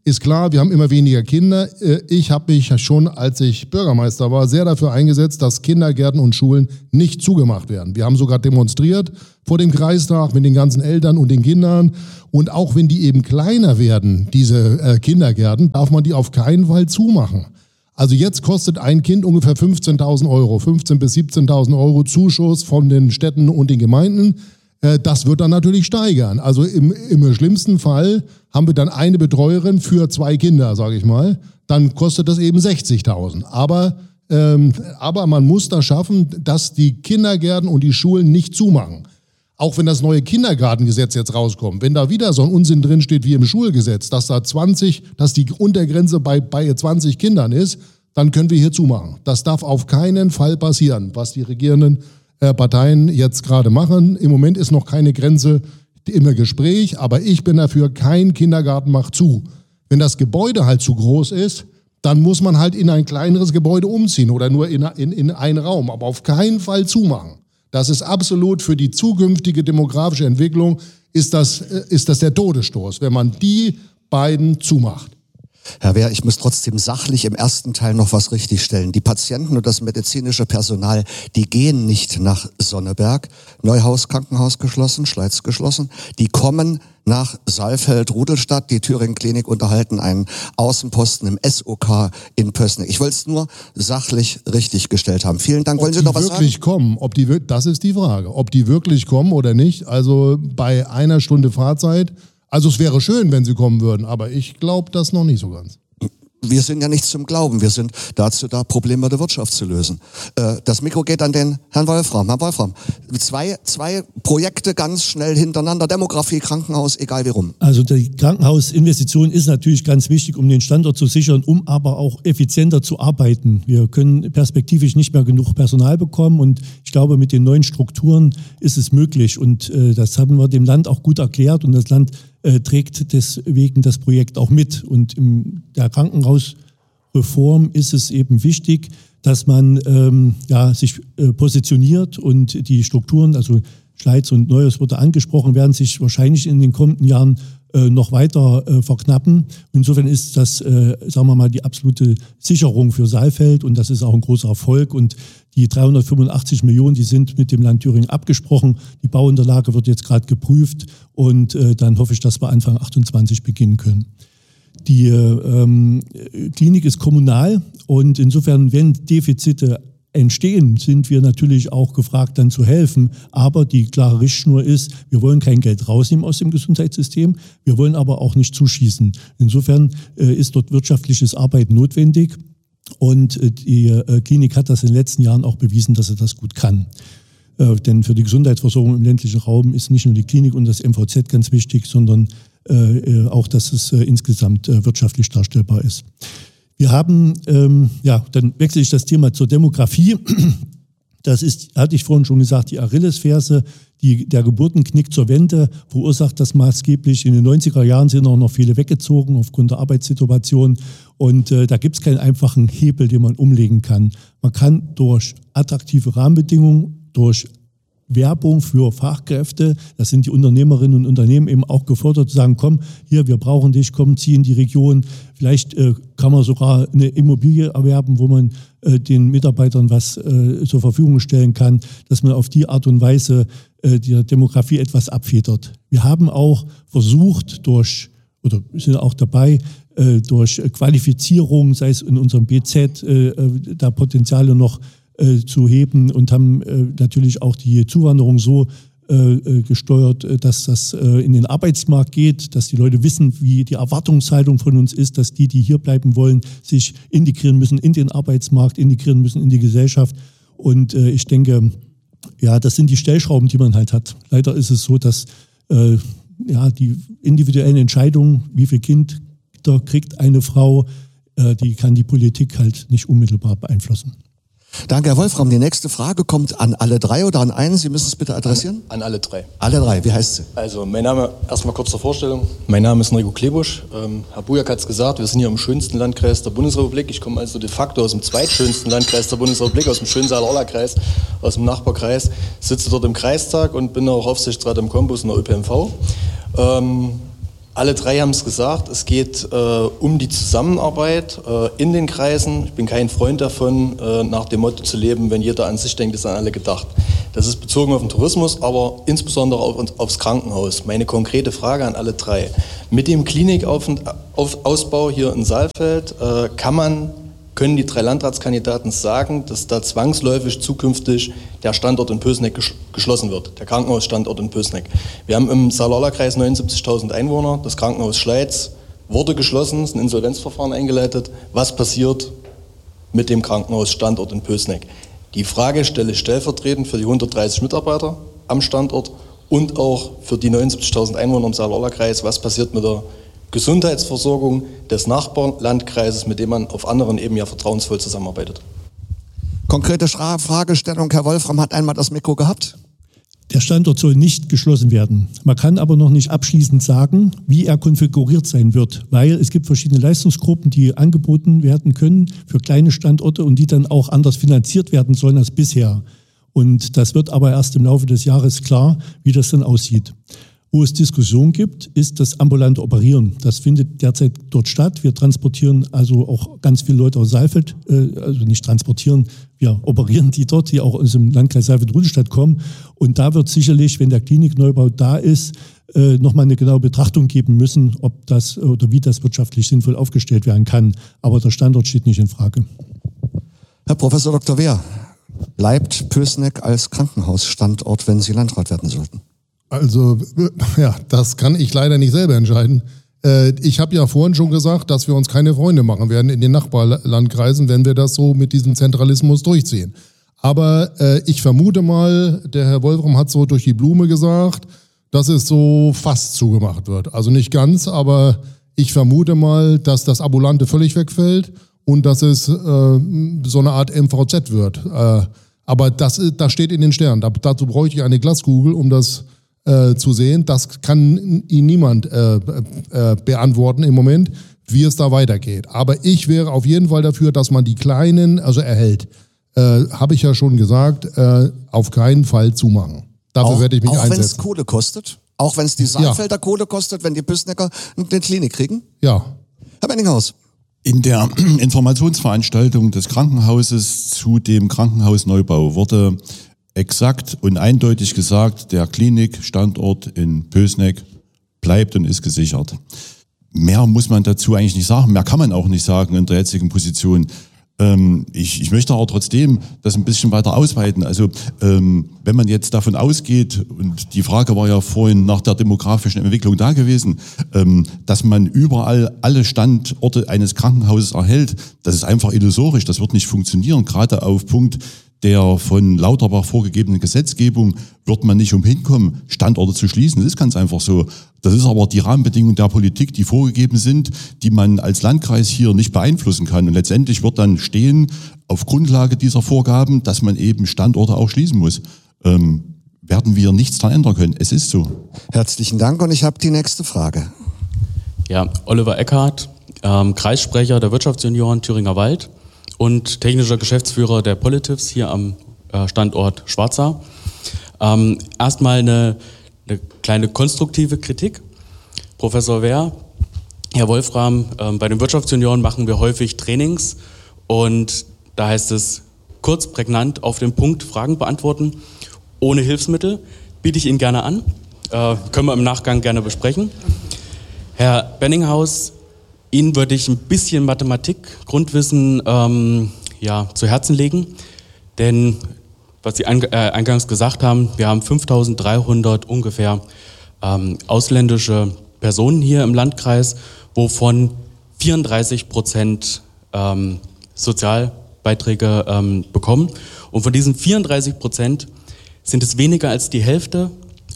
Ist klar, wir haben immer weniger Kinder. Ich habe mich schon, als ich Bürgermeister war, sehr dafür eingesetzt, dass Kindergärten und Schulen nicht zugemacht werden. Wir haben sogar demonstriert vor dem Kreistag mit den ganzen Eltern und den Kindern. Und auch wenn die eben kleiner werden, diese Kindergärten, darf man die auf keinen Fall zumachen. Also jetzt kostet ein Kind ungefähr fünfzehntausend Euro, fünfzehntausend bis siebzehntausend Euro Zuschuss von den Städten und den Gemeinden. Das wird dann natürlich steigern. Also im, im schlimmsten Fall haben wir dann eine Betreuerin für zwei Kinder, sage ich mal. Dann kostet das eben sechzigtausend. Aber, ähm, aber man muss das schaffen, dass die Kindergärten und die Schulen nicht zumachen. Auch wenn das neue Kindergartengesetz jetzt rauskommt, wenn da wieder so ein Unsinn drinsteht wie im Schulgesetz, dass da zwanzig, dass die Untergrenze bei, bei zwanzig Kindern ist, dann können wir hier zumachen. Das darf auf keinen Fall passieren, was die regierenden Parteien jetzt gerade machen. Im Moment ist noch keine Grenze im Gespräch, aber ich bin dafür, kein Kindergarten macht zu. Wenn das Gebäude halt zu groß ist, dann muss man halt in ein kleineres Gebäude umziehen oder nur in, in, in einen Raum, aber auf keinen Fall zumachen. Das ist absolut für die zukünftige demografische Entwicklung, ist das, ist das der Todesstoß, wenn man die beiden zumacht. Herr Wehr, ich muss trotzdem sachlich im ersten Teil noch was richtigstellen. Die Patienten und das medizinische Personal, die gehen nicht nach Sonneberg. Neuhaus Krankenhaus geschlossen, Schleiz geschlossen. Die kommen nach Saalfeld-Rudolstadt. Die Thüringen-Klinik unterhalten einen Außenposten im S O K in Pößneck. Ich wollte es nur sachlich richtig gestellt haben. Vielen Dank. Ob Wollen Sie noch was sagen? Ob die wirklich kommen, ob die, das ist die Frage. Ob die wirklich kommen oder nicht. Also bei einer Stunde Fahrzeit. Also es wäre schön, wenn sie kommen würden, aber ich glaube das noch nicht so ganz. Wir sind ja nicht zum Glauben, wir sind dazu da, Probleme der Wirtschaft zu lösen. Das Mikro geht an den Herrn Wolfram. Herr Wolfram, zwei, zwei Projekte ganz schnell hintereinander, Demografie, Krankenhaus, egal wie rum. Also die Krankenhausinvestition ist natürlich ganz wichtig, um den Standort zu sichern, um aber auch effizienter zu arbeiten. Wir können perspektivisch nicht mehr genug Personal bekommen und ich glaube, mit den neuen Strukturen ist es möglich und äh, das haben wir dem Land auch gut erklärt und das Land äh, trägt deswegen das Projekt auch mit. Und in der Krankenhausreform ist es eben wichtig, dass man ähm, ja, sich äh, positioniert und die Strukturen, also Schleiz und Neues wurde angesprochen, werden sich wahrscheinlich in den kommenden Jahren äh, noch weiter äh, verknappen. Insofern ist das, äh, sagen wir mal, die absolute Sicherung für Saalfeld und das ist auch ein großer Erfolg. Und die dreihundertfünfundachtzig Millionen, die sind mit dem Land Thüringen abgesprochen. Die Bauunterlage wird jetzt gerade geprüft und äh, dann hoffe ich, dass wir Anfang achtundzwanzig beginnen können. Die ähm, Klinik ist kommunal und insofern, wenn Defizite entstehen, sind wir natürlich auch gefragt, dann zu helfen. Aber die klare Richtschnur ist, wir wollen kein Geld rausnehmen aus dem Gesundheitssystem, wir wollen aber auch nicht zuschießen. Insofern äh, ist dort wirtschaftliches Arbeiten notwendig und äh, die äh, Klinik hat das in den letzten Jahren auch bewiesen, dass sie das gut kann. Äh, denn für die Gesundheitsversorgung im ländlichen Raum ist nicht nur die Klinik und das M V Z ganz wichtig, sondern äh, auch, dass es äh, insgesamt äh, wirtschaftlich darstellbar ist. Wir haben, ähm, ja, dann wechsle ich das Thema zur Demografie. Das ist, hatte ich vorhin schon gesagt, die Achillesferse, die, der Geburtenknick zur Wende verursacht das maßgeblich. In den neunziger Jahren sind auch noch viele weggezogen aufgrund der Arbeitssituation. Und äh, da gibt es keinen einfachen Hebel, den man umlegen kann. Man kann durch attraktive Rahmenbedingungen, durch Werbung für Fachkräfte, das sind die Unternehmerinnen und Unternehmen eben auch gefordert, zu sagen, komm, hier, wir brauchen dich, komm, zieh in die Region. Vielleicht äh, kann man sogar eine Immobilie erwerben, wo man äh, den Mitarbeitern was äh, zur Verfügung stellen kann, dass man auf die Art und Weise äh, die Demografie etwas abfedert. Wir haben auch versucht, durch, oder sind auch dabei, äh, durch Qualifizierung, sei es in unserem B Z, äh, da Potenziale noch Äh, zu heben und haben äh, natürlich auch die Zuwanderung so äh, gesteuert, dass das äh, in den Arbeitsmarkt geht, dass die Leute wissen, wie die Erwartungshaltung von uns ist, dass die, die hier bleiben wollen, sich integrieren müssen in den Arbeitsmarkt, integrieren müssen in die Gesellschaft. Und äh, ich denke, ja, das sind die Stellschrauben, die man halt hat. Leider ist es so, dass äh, ja, die individuellen Entscheidungen, wie viel Kind kriegt eine Frau, äh, die kann die Politik halt nicht unmittelbar beeinflussen. Danke, Herr Wolfram. Die nächste Frage kommt an alle drei oder an einen. Sie müssen es bitte adressieren. An, an alle drei. Alle drei. Wie heißt sie? Also, mein Name, erstmal kurz zur Vorstellung. Mein Name ist Enrico Klebusch. Ähm, Herr Bujak hat es gesagt, wir sind hier im schönsten Landkreis der Bundesrepublik. Ich komme also de facto aus dem zweitschönsten Landkreis der Bundesrepublik, aus dem schönen Saale-Orla-Kreis, aus dem Nachbarkreis. Sitze dort im Kreistag und bin auch Aufsichtsrat im Kombus in der Ö P M V. Ähm, Alle drei haben es gesagt, es geht äh, um die Zusammenarbeit äh, in den Kreisen. Ich bin kein Freund davon, äh, nach dem Motto zu leben, wenn jeder an sich denkt, ist an alle gedacht. Das ist bezogen auf den Tourismus, aber insbesondere auf, aufs Krankenhaus. Meine konkrete Frage an alle drei. Mit dem Klinikausbau hier in Saalfeld äh, kann man, können die drei Landratskandidaten sagen, dass da zwangsläufig zukünftig der Standort in Pößneck ges- geschlossen wird, der Krankenhausstandort in Pößneck. Wir haben im Saarlorla-Kreis neunundsiebzigtausend Einwohner, das Krankenhaus Schleiz wurde geschlossen, ist ein Insolvenzverfahren eingeleitet. Was passiert mit dem Krankenhausstandort in Pößneck? Die Frage stelle ich stellvertretend für die hundertdreißig Mitarbeiter am Standort und auch für die neunundsiebzigtausend Einwohner im Saarlorla-Kreis. Was passiert mit der Gesundheitsversorgung des Nachbarlandkreises, mit dem man auf anderen Ebenen ja vertrauensvoll zusammenarbeitet? Konkrete Schra- Fragestellung, Herr Wolfram hat einmal das Mikro gehabt. Der Standort soll nicht geschlossen werden. Man kann aber noch nicht abschließend sagen, wie er konfiguriert sein wird, weil es gibt verschiedene Leistungsgruppen, die angeboten werden können für kleine Standorte und die dann auch anders finanziert werden sollen als bisher. Und das wird aber erst im Laufe des Jahres klar, wie das dann aussieht. Wo es Diskussion gibt, ist das ambulante Operieren. Das findet derzeit dort statt. Wir transportieren also auch ganz viele Leute aus Saalfeld, äh, also nicht transportieren, wir operieren die dort, die auch aus dem Landkreis Saalfeld-Rudolstadt kommen. Und da wird sicherlich, wenn der Klinikneubau da ist, äh, nochmal eine genaue Betrachtung geben müssen, ob das oder wie das wirtschaftlich sinnvoll aufgestellt werden kann. Aber der Standort steht nicht in Frage. Herr Professor Doktor Wehr, bleibt Pößneck als Krankenhausstandort, wenn Sie Landrat werden sollten? Also, ja, das kann ich leider nicht selber entscheiden. Äh, ich habe ja vorhin schon gesagt, dass wir uns keine Freunde machen werden in den Nachbarlandkreisen, wenn wir das so mit diesem Zentralismus durchziehen. Aber äh, ich vermute mal, der Herr Wolfram hat so durch die Blume gesagt, dass es so fast zugemacht wird. Also nicht ganz, aber ich vermute mal, dass das Ambulante völlig wegfällt und dass es äh, so eine Art M V Z wird. Äh, aber das, das steht in den Sternen. Da, dazu bräuchte ich eine Glaskugel, um das Äh, zu sehen. Das kann Ihnen niemand äh, äh, beantworten im Moment, wie es da weitergeht. Aber ich wäre auf jeden Fall dafür, dass man die Kleinen also erhält. Äh, Habe ich ja schon gesagt, äh, auf keinen Fall zumachen. Dafür auch, werde ich mich auch einsetzen. Auch wenn es Kohle kostet? Auch wenn es die Saalfelder ja. Kohle kostet, wenn die Pößnecker eine Klinik kriegen? Ja. Herr Benninghaus. In der Informationsveranstaltung des Krankenhauses zu dem Krankenhausneubau wurde exakt und eindeutig gesagt, der Klinikstandort in Pößneck bleibt und ist gesichert. Mehr muss man dazu eigentlich nicht sagen, mehr kann man auch nicht sagen in der jetzigen Position. Ähm, ich, ich möchte aber trotzdem das ein bisschen weiter ausweiten. Also ähm, wenn man jetzt davon ausgeht, und die Frage war ja vorhin nach der demografischen Entwicklung da gewesen, ähm, dass man überall alle Standorte eines Krankenhauses erhält, das ist einfach illusorisch, das wird nicht funktionieren, gerade auf Punkt der von Lauterbach vorgegebenen Gesetzgebung wird man nicht umhin kommen, Standorte zu schließen. Das ist ganz einfach so. Das ist aber die Rahmenbedingungen der Politik, die vorgegeben sind, die man als Landkreis hier nicht beeinflussen kann. Und letztendlich wird dann stehen, auf Grundlage dieser Vorgaben, dass man eben Standorte auch schließen muss. Ähm, werden wir nichts daran ändern können. Es ist so. Herzlichen Dank und ich habe die nächste Frage. Ja, Oliver Eckhardt, ähm, Kreissprecher der Wirtschaftsjunioren Thüringer Wald und technischer Geschäftsführer der Politivs hier am äh, Standort Schwarzau. Ähm, erstmal eine, eine kleine konstruktive Kritik. Professor Wehr, Herr Wolfram, ähm, bei den Wirtschaftsjunioren machen wir häufig Trainings und da heißt es kurz, prägnant, auf den Punkt Fragen beantworten, ohne Hilfsmittel. Biete ich Ihnen gerne an, äh, können wir im Nachgang gerne besprechen. Herr Benninghaus, Ihnen würde ich ein bisschen Mathematik, Grundwissen ähm, ja, zu Herzen legen, denn was Sie äh, eingangs gesagt haben, wir haben fünftausenddreihundert ungefähr ähm, ausländische Personen hier im Landkreis, wovon vierunddreißig Prozent ähm, Sozialbeiträge ähm, bekommen. Und von diesen vierunddreißig Prozent sind es weniger als die Hälfte,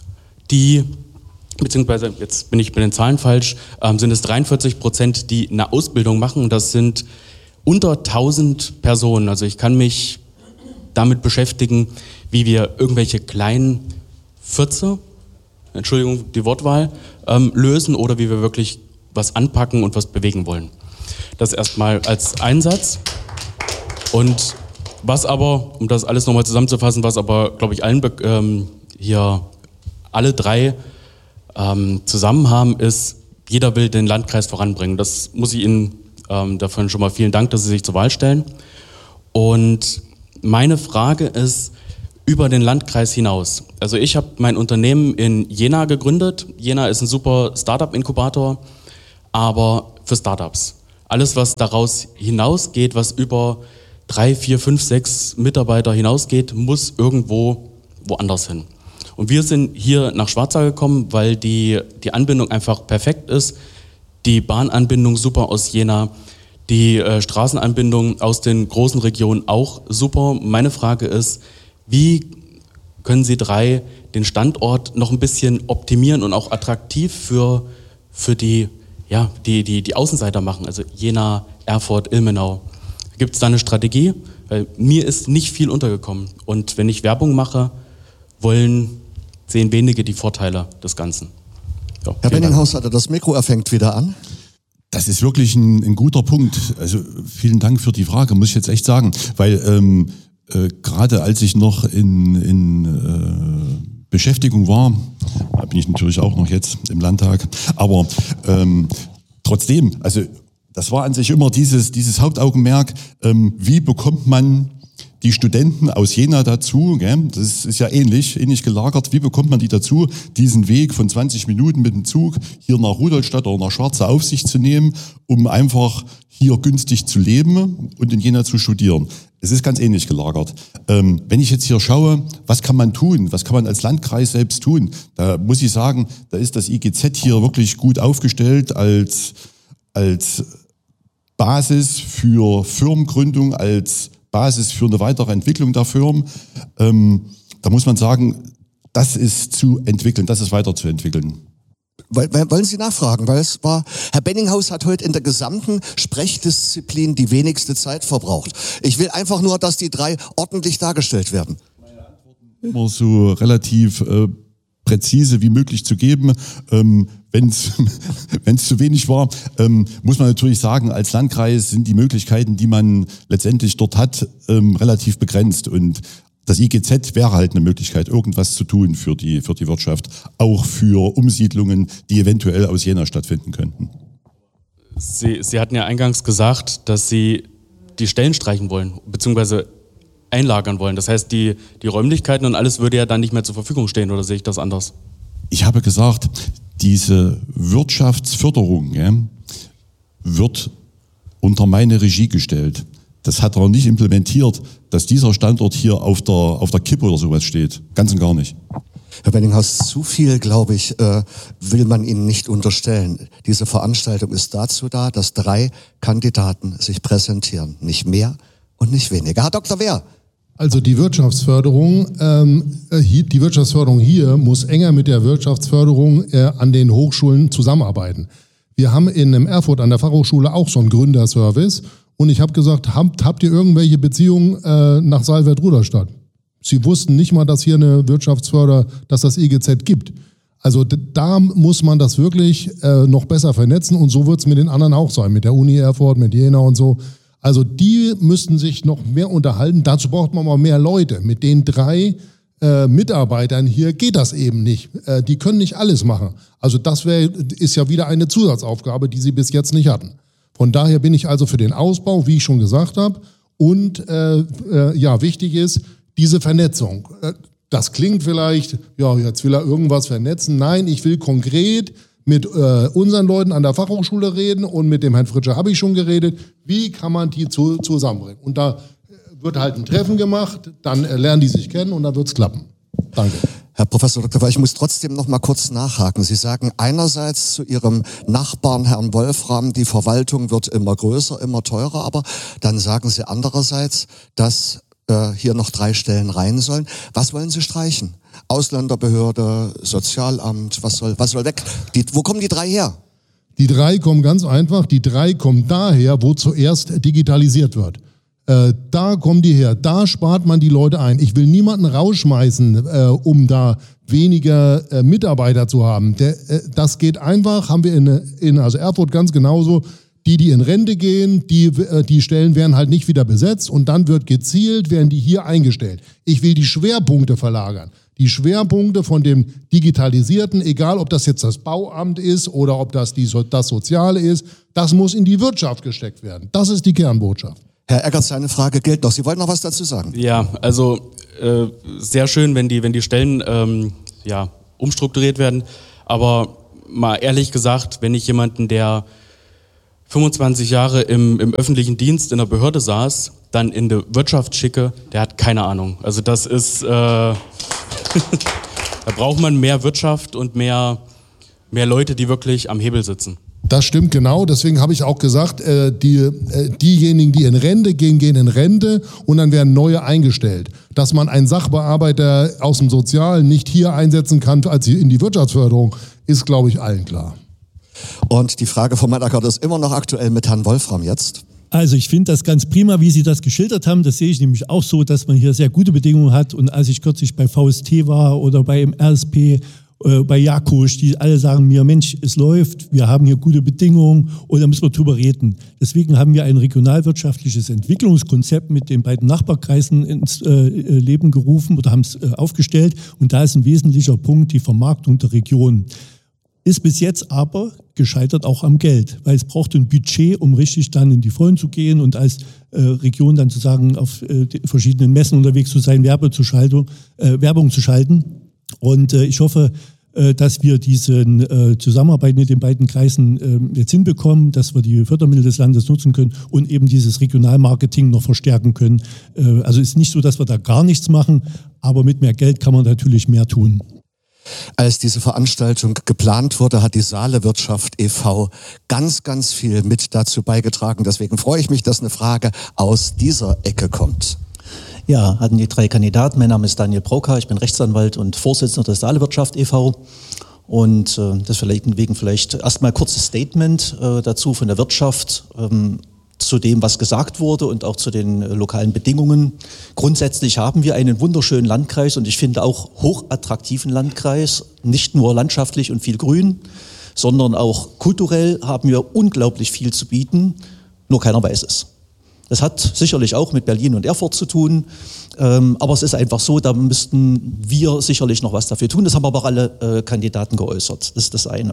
die beziehungsweise, jetzt bin ich bei den Zahlen falsch, ähm, sind es dreiundvierzig Prozent, die eine Ausbildung machen. Und das sind unter tausend Personen. Also ich kann mich damit beschäftigen, wie wir irgendwelche kleinen Fürze, Entschuldigung die Wortwahl, ähm, lösen oder wie wir wirklich was anpacken und was bewegen wollen. Das erstmal als Einsatz. Und was aber, um das alles nochmal zusammenzufassen, was aber, glaube ich, allen ähm, hier alle drei Ähm, zusammen haben, ist, jeder will den Landkreis voranbringen. Das muss ich Ihnen ähm, davon schon mal vielen Dank, dass Sie sich zur Wahl stellen. Und meine Frage ist über den Landkreis hinaus. Also ich habe mein Unternehmen in Jena gegründet. Jena ist ein super Startup-Inkubator, aber für Startups. Alles, was daraus hinausgeht, was über drei, vier, fünf, sechs Mitarbeiter hinausgeht, muss irgendwo woanders hin. Und wir sind hier nach Schwarzach gekommen, weil die, die Anbindung einfach perfekt ist. Die Bahnanbindung super aus Jena, die äh, Straßenanbindung aus den großen Regionen auch super. Meine Frage ist, wie können Sie drei den Standort noch ein bisschen optimieren und auch attraktiv für, für die, ja, die, die, die Außenseiter machen, also Jena, Erfurt, Ilmenau? Gibt es da eine Strategie? Weil mir ist nicht viel untergekommen. Und wenn ich Werbung mache, wollen, sehen wenige die Vorteile des Ganzen. Ja, Herr Benninghaus, das Mikro er fängt wieder an. Das ist wirklich ein, ein guter Punkt. Also vielen Dank für die Frage, muss ich jetzt echt sagen. Weil ähm, äh, gerade als ich noch in, in äh, Beschäftigung war, da bin ich natürlich auch noch jetzt im Landtag, aber ähm, trotzdem, also das war an sich immer dieses, dieses Hauptaugenmerk, ähm, wie bekommt man die Studenten aus Jena dazu, gell? Das ist ja ähnlich, ähnlich gelagert, wie bekommt man die dazu, diesen Weg von zwanzig Minuten mit dem Zug hier nach Rudolstadt oder nach Schwarzach auf sich zu nehmen, um einfach hier günstig zu leben und in Jena zu studieren. Es ist ganz ähnlich gelagert. Ähm, wenn ich jetzt hier schaue, was kann man tun, was kann man als Landkreis selbst tun, da muss ich sagen, da ist das I G Z hier wirklich gut aufgestellt als, als Basis für Firmengründung, als Basis für eine weitere Entwicklung der Firmen. Ähm, da muss man sagen, das ist zu entwickeln, das ist weiterzuentwickeln. Wollen Sie nachfragen? Weil es war, Herr Benninghaus hat heute in der gesamten Sprechdisziplin die wenigste Zeit verbraucht. Ich will einfach nur, dass die drei ordentlich dargestellt werden. Meine Antworten immer so relativ äh, präzise wie möglich zu geben. Ähm, Wenn es zu wenig war, ähm, muss man natürlich sagen, als Landkreis sind die Möglichkeiten, die man letztendlich dort hat, ähm, relativ begrenzt. Und das I G Z wäre halt eine Möglichkeit, irgendwas zu tun für die, für die Wirtschaft, auch für Umsiedlungen, die eventuell aus Jena stattfinden könnten. Sie, Sie hatten ja eingangs gesagt, dass Sie die Stellen streichen wollen, beziehungsweise einlagern wollen. Das heißt, die, die Räumlichkeiten und alles würde ja dann nicht mehr zur Verfügung stehen, oder sehe ich das anders? Ich habe gesagt, diese Wirtschaftsförderung ja, wird unter meine Regie gestellt. Das hat er nicht implementiert, dass dieser Standort hier auf der, auf der Kippe oder sowas steht. Ganz und gar nicht. Herr Benninghaus, zu viel, glaube ich, äh, will man Ihnen nicht unterstellen. Diese Veranstaltung ist dazu da, dass drei Kandidaten sich präsentieren. Nicht mehr und nicht weniger. Herr Doktor Wehr. Also die Wirtschaftsförderung, ähm, hier, die Wirtschaftsförderung hier muss enger mit der Wirtschaftsförderung äh, an den Hochschulen zusammenarbeiten. Wir haben in einem Erfurt an der Fachhochschule auch so einen Gründerservice und ich habe gesagt, habt, habt ihr irgendwelche Beziehungen äh, nach Saalfeld-Rudolstadt? Sie wussten nicht mal, dass hier eine Wirtschaftsförder, dass das I G Z gibt. Also da muss man das wirklich äh, noch besser vernetzen und so wird es mit den anderen auch sein, mit der Uni Erfurt, mit Jena und so. Also die müssten sich noch mehr unterhalten. Dazu braucht man mal mehr Leute. Mit den drei äh, Mitarbeitern hier geht das eben nicht. Äh, die können nicht alles machen. Also das wär, ist ja wieder eine Zusatzaufgabe, die sie bis jetzt nicht hatten. Von daher bin ich also für den Ausbau, wie ich schon gesagt habe. Und äh, äh, ja, wichtig ist diese Vernetzung. Äh, das klingt vielleicht, ja, jetzt will er irgendwas vernetzen. Nein, ich will konkret mit äh, unseren Leuten an der Fachhochschule reden und mit dem Herrn Fritsche habe ich schon geredet. Wie kann man die zu, zusammenbringen? Und da wird halt ein Treffen gemacht, dann äh, lernen die sich kennen und dann wird es klappen. Danke. Herr Professor Doktor Wehr, ich muss trotzdem noch mal kurz nachhaken. Sie sagen einerseits zu Ihrem Nachbarn Herrn Wolfram, die Verwaltung wird immer größer, immer teurer, aber dann sagen Sie andererseits, dass äh, hier noch drei Stellen rein sollen. Was wollen Sie streichen? Ausländerbehörde, Sozialamt, was soll, was soll weg? Die, wo kommen die drei her? Die drei kommen ganz einfach, die drei kommen daher, wo zuerst digitalisiert wird. Äh, da kommen die her, da spart man die Leute ein. Ich will niemanden rausschmeißen, äh, um da weniger äh, Mitarbeiter zu haben. Der, äh, das geht einfach, haben wir in, in also Erfurt ganz genauso. Die, die in Rente gehen, die, die Stellen werden halt nicht wieder besetzt und dann wird gezielt, werden die hier eingestellt. Ich will die Schwerpunkte verlagern. Die Schwerpunkte von dem Digitalisierten, egal ob das jetzt das Bauamt ist oder ob das die, das Soziale ist, das muss in die Wirtschaft gesteckt werden. Das ist die Kernbotschaft. Herr Eckert, seine Frage gilt noch. Sie wollten noch was dazu sagen? Ja, also äh, sehr schön, wenn die, wenn die Stellen ähm, ja, umstrukturiert werden. Aber mal ehrlich gesagt, wenn ich jemanden, der fünfundzwanzig Jahre im, im öffentlichen Dienst in der Behörde saß, dann in die Wirtschaft schicke, der hat keine Ahnung. Also das ist, äh, da braucht man mehr Wirtschaft und mehr, mehr Leute, die wirklich am Hebel sitzen. Das stimmt genau, deswegen habe ich auch gesagt, äh, die, äh, diejenigen, die in Rente gehen, gehen in Rente und dann werden neue eingestellt. Dass man einen Sachbearbeiter aus dem Sozialen nicht hier einsetzen kann als in die Wirtschaftsförderung, ist, glaube ich, allen klar. Und die Frage von Herrn Eckert ist immer noch aktuell mit Herrn Wolfram jetzt. Also ich finde das ganz prima, wie Sie das geschildert haben. Das sehe ich nämlich auch so, dass man hier sehr gute Bedingungen hat. Und als ich kürzlich bei V S T war oder bei M R S P, äh, bei Jakusch, die alle sagen mir, Mensch, es läuft, wir haben hier gute Bedingungen und da müssen wir drüber reden. Deswegen haben wir ein regionalwirtschaftliches Entwicklungskonzept mit den beiden Nachbarkreisen ins äh, Leben gerufen oder haben es äh, aufgestellt. Und da ist ein wesentlicher Punkt die Vermarktung der Region. Ist bis jetzt aber gescheitert auch am Geld, weil es braucht ein Budget, um richtig dann in die Vollen zu gehen und als äh, Region dann zu sagen, auf äh, verschiedenen Messen unterwegs zu sein, Werbe zu schalten, äh, Werbung zu schalten. Und äh, ich hoffe, äh, dass wir diese äh, Zusammenarbeit mit den beiden Kreisen äh, jetzt hinbekommen, dass wir die Fördermittel des Landes nutzen können und eben dieses Regionalmarketing noch verstärken können. Äh, also ist nicht so, dass wir da gar nichts machen, aber mit mehr Geld kann man natürlich mehr tun. Als diese Veranstaltung geplant wurde, hat die Saale Wirtschaft e V ganz, ganz viel mit dazu beigetragen. Deswegen freue ich mich, dass eine Frage aus dieser Ecke kommt. Ja, hatten die drei Kandidaten. Mein Name ist Daniel Brauka, ich bin Rechtsanwalt und Vorsitzender der Saale Wirtschaft e V. Und äh, das vielleicht wegen vielleicht erstmal kurzes Statement äh, dazu von der Wirtschaft. Ähm, zu dem, was gesagt wurde und auch zu den äh, lokalen Bedingungen. Grundsätzlich haben wir einen wunderschönen Landkreis und ich finde auch hochattraktiven Landkreis, nicht nur landschaftlich und viel Grün, sondern auch kulturell haben wir unglaublich viel zu bieten, nur keiner weiß es. Das hat sicherlich auch mit Berlin und Erfurt zu tun, ähm, aber es ist einfach so, da müssten wir sicherlich noch was dafür tun. Das haben aber auch alle äh, Kandidaten geäußert, das ist das eine.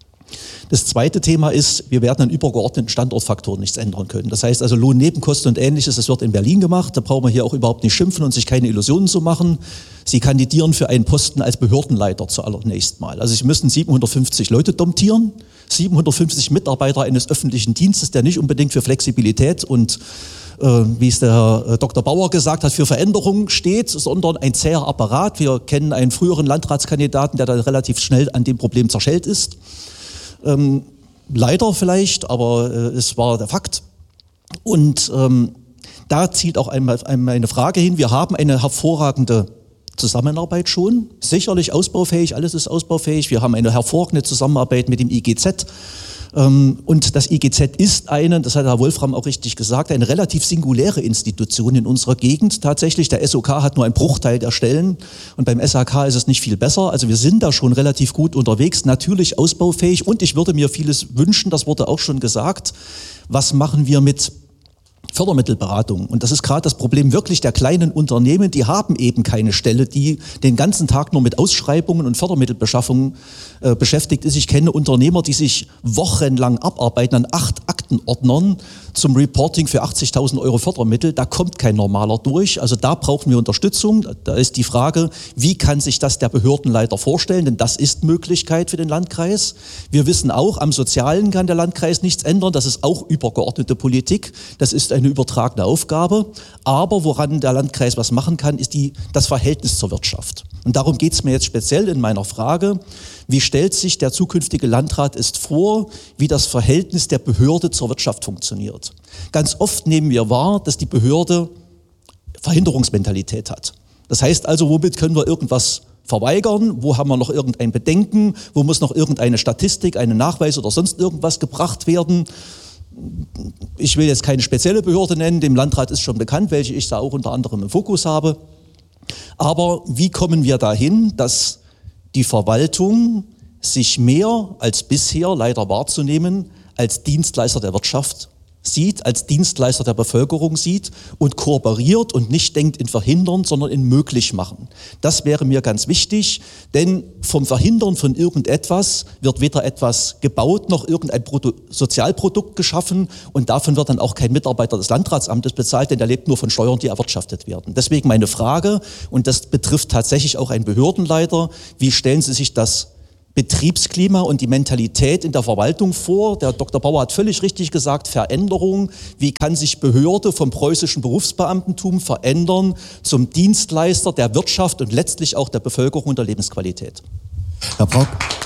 Das zweite Thema ist, wir werden an übergeordneten Standortfaktoren nichts ändern können. Das heißt also Lohnnebenkosten und Ähnliches, das wird in Berlin gemacht. Da brauchen wir hier auch überhaupt nicht schimpfen und sich keine Illusionen zu machen. Sie kandidieren für einen Posten als Behördenleiter zuallererst mal. Also Sie müssen siebenhundertfünfzig Leute domptieren, siebenhundertfünfzig Mitarbeiter eines öffentlichen Dienstes, der nicht unbedingt für Flexibilität und äh, wie es der Herr Doktor Bauer gesagt hat, für Veränderungen steht, sondern ein zäher Apparat. Wir kennen einen früheren Landratskandidaten, der da relativ schnell an dem Problem zerschellt ist. Ähm, leider vielleicht, aber äh, es war der Fakt. Und ähm, da zielt auch einmal, einmal eine Frage hin. Wir haben eine hervorragende Zusammenarbeit schon, sicherlich ausbaufähig, alles ist ausbaufähig. Wir haben eine hervorragende Zusammenarbeit mit dem I G Z. Ähm, und das I G Z ist eine, das hat Herr Wolfram auch richtig gesagt, eine relativ singuläre Institution in unserer Gegend. Tatsächlich, der S O K hat nur einen Bruchteil der Stellen und beim S H K ist es nicht viel besser. Also wir sind da schon relativ gut unterwegs, natürlich ausbaufähig und ich würde mir vieles wünschen, das wurde auch schon gesagt. Was machen wir mit Fördermittelberatung? Und das ist gerade das Problem wirklich der kleinen Unternehmen, die haben eben keine Stelle, die den ganzen Tag nur mit Ausschreibungen und Fördermittelbeschaffung äh, beschäftigt ist. Ich kenne Unternehmer, die sich wochenlang abarbeiten an acht Aktenordnern zum Reporting für achtzigtausend Euro Fördermittel. Da kommt kein Normaler durch. Also da brauchen wir Unterstützung. Da ist die Frage, wie kann sich das der Behördenleiter vorstellen? Denn das ist Möglichkeit für den Landkreis. Wir wissen auch, am Sozialen kann der Landkreis nichts ändern. Das ist auch übergeordnete Politik. Das ist eine übertragene Aufgabe. Aber woran der Landkreis was machen kann, ist die, das Verhältnis zur Wirtschaft. Und darum geht es mir jetzt speziell in meiner Frage. Wie stellt sich der zukünftige Landrat es vor, wie das Verhältnis der Behörde zur Wirtschaft funktioniert? Ganz oft nehmen wir wahr, dass die Behörde Verhinderungsmentalität hat. Das heißt also, womit können wir irgendwas verweigern? Wo haben wir noch irgendein Bedenken? Wo muss noch irgendeine Statistik, einen Nachweis oder sonst irgendwas gebracht werden? Ich will jetzt keine spezielle Behörde nennen, dem Landrat ist schon bekannt, welche ich da auch unter anderem im Fokus habe. Aber wie kommen wir dahin, dass die Verwaltung sich mehr als bisher leider wahrzunehmen als Dienstleister der Wirtschaft sieht, als Dienstleister der Bevölkerung sieht und kooperiert und nicht denkt in Verhindern, sondern in möglich machen. Das wäre mir ganz wichtig, denn vom Verhindern von irgendetwas wird weder etwas gebaut noch irgendein Produ- Sozialprodukt geschaffen und davon wird dann auch kein Mitarbeiter des Landratsamtes bezahlt, denn der lebt nur von Steuern, die erwirtschaftet werden. Deswegen meine Frage, und das betrifft tatsächlich auch einen Behördenleiter, wie stellen Sie sich das Betriebsklima und die Mentalität in der Verwaltung vor? Der Doktor Bauer hat völlig richtig gesagt, Veränderung. Wie kann sich Behörde vom preußischen Berufsbeamtentum verändern zum Dienstleister der Wirtschaft und letztlich auch der Bevölkerung und der Lebensqualität? Herr Brauk.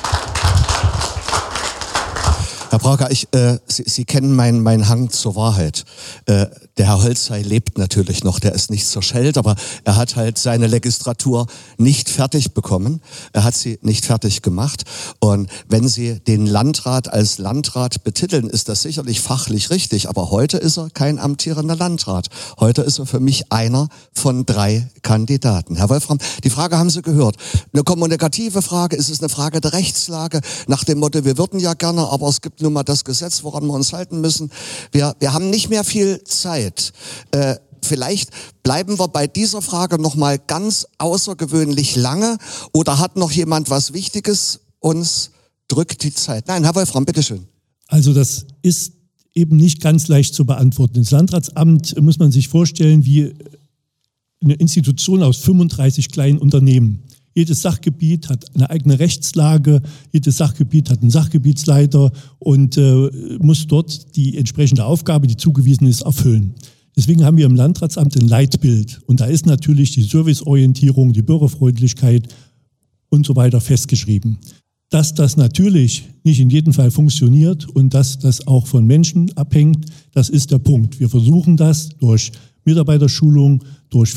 Herr Brauker, ich, äh, Sie, Sie kennen meinen mein Hang zur Wahrheit. Äh, der Herr Holzhey lebt natürlich noch, der ist nicht zerschellt, aber er hat halt seine Legislatur nicht fertig bekommen. Er hat sie nicht fertig gemacht. Und wenn Sie den Landrat als Landrat betiteln, ist das sicherlich fachlich richtig. Aber heute ist er kein amtierender Landrat. Heute ist er für mich einer von drei Kandidaten. Herr Wolfram, die Frage haben Sie gehört. Eine kommunikative Frage, ist es eine Frage der Rechtslage? Nach dem Motto, wir würden ja gerne, aber es gibt nun mal das Gesetz, woran wir uns halten müssen. Wir, wir haben nicht mehr viel Zeit. Äh, vielleicht bleiben wir bei dieser Frage noch mal ganz außergewöhnlich lange, oder hat noch jemand was Wichtiges? Uns drückt die Zeit. Nein, Herr Wolfram, bitteschön. Also das ist eben nicht ganz leicht zu beantworten. Das Landratsamt muss man sich vorstellen wie eine Institution aus fünfunddreißig kleinen Unternehmen. Jedes Sachgebiet hat eine eigene Rechtslage, jedes Sachgebiet hat einen Sachgebietsleiter und äh, muss dort die entsprechende Aufgabe, die zugewiesen ist, erfüllen. Deswegen haben wir im Landratsamt ein Leitbild und da ist natürlich die Serviceorientierung, die Bürgerfreundlichkeit und so weiter festgeschrieben. Dass das natürlich nicht in jedem Fall funktioniert und dass das auch von Menschen abhängt, das ist der Punkt. Wir versuchen das durch Mitarbeiterschulung, durch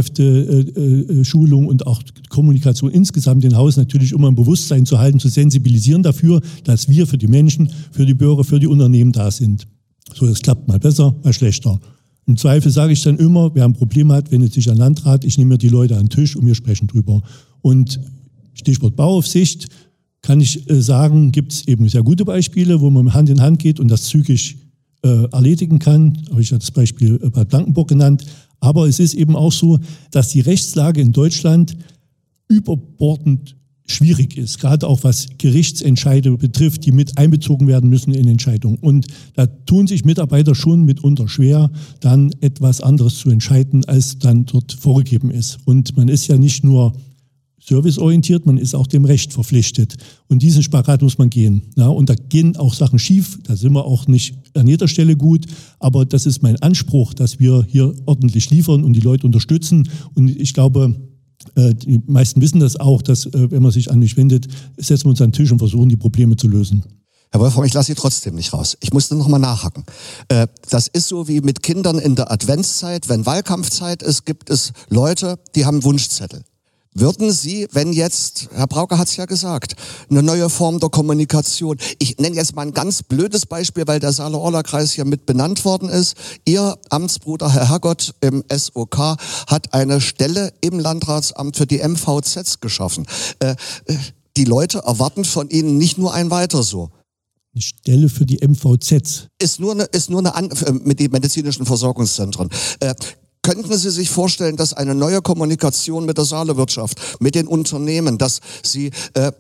Führungskräfte-Schulung und auch Kommunikation insgesamt im Haus natürlich immer ein Bewusstsein zu halten, zu sensibilisieren dafür, dass wir für die Menschen, für die Bürger, für die Unternehmen da sind. So, das klappt mal besser, mal schlechter. Im Zweifel sage ich dann immer, wer ein Problem hat, wendet sich an den Landrat, ich nehme mir die Leute an den Tisch und wir sprechen drüber. Und Stichwort Bauaufsicht, kann ich äh, sagen, gibt es eben sehr gute Beispiele, wo man Hand in Hand geht und das zügig äh, erledigen kann. Habe ich ja das Beispiel äh, Bad Blankenburg genannt. Aber es ist eben auch so, dass die Rechtslage in Deutschland überbordend schwierig ist, gerade auch was Gerichtsentscheide betrifft, die mit einbezogen werden müssen in Entscheidungen. Und da tun sich Mitarbeiter schon mitunter schwer, dann etwas anderes zu entscheiden, als dann dort vorgegeben ist. Und man ist ja nicht nur serviceorientiert, man ist auch dem Recht verpflichtet. Und diesen Spagat muss man gehen. Ja, und da gehen auch Sachen schief, da sind wir auch nicht an jeder Stelle gut, aber das ist mein Anspruch, dass wir hier ordentlich liefern und die Leute unterstützen. Und ich glaube, die meisten wissen das auch, dass, wenn man sich an mich wendet, setzen wir uns an den Tisch und versuchen, die Probleme zu lösen. Herr Wolfram, ich lasse Sie trotzdem nicht raus. Ich musste noch mal nachhaken. Das ist so wie mit Kindern in der Adventszeit. Wenn Wahlkampfzeit ist, gibt es Leute, die haben Wunschzettel. Würden Sie, wenn jetzt, Herr Brauker hat es ja gesagt, eine neue Form der Kommunikation, ich nenne jetzt mal ein ganz blödes Beispiel, weil der Saale-Orla-Kreis hier mit benannt worden ist. Ihr Amtsbruder, Herr Herrgott, im S O K hat eine Stelle im Landratsamt für die M V Zs geschaffen. Äh, die Leute erwarten von Ihnen nicht nur ein Weiter so. Die Stelle für die M V Zs. Ist nur eine, ist nur eine An- mit den medizinischen Versorgungszentren. Äh, Könnten Sie sich vorstellen, dass eine neue Kommunikation mit der Saalewirtschaft, mit den Unternehmen, dass Sie, äh,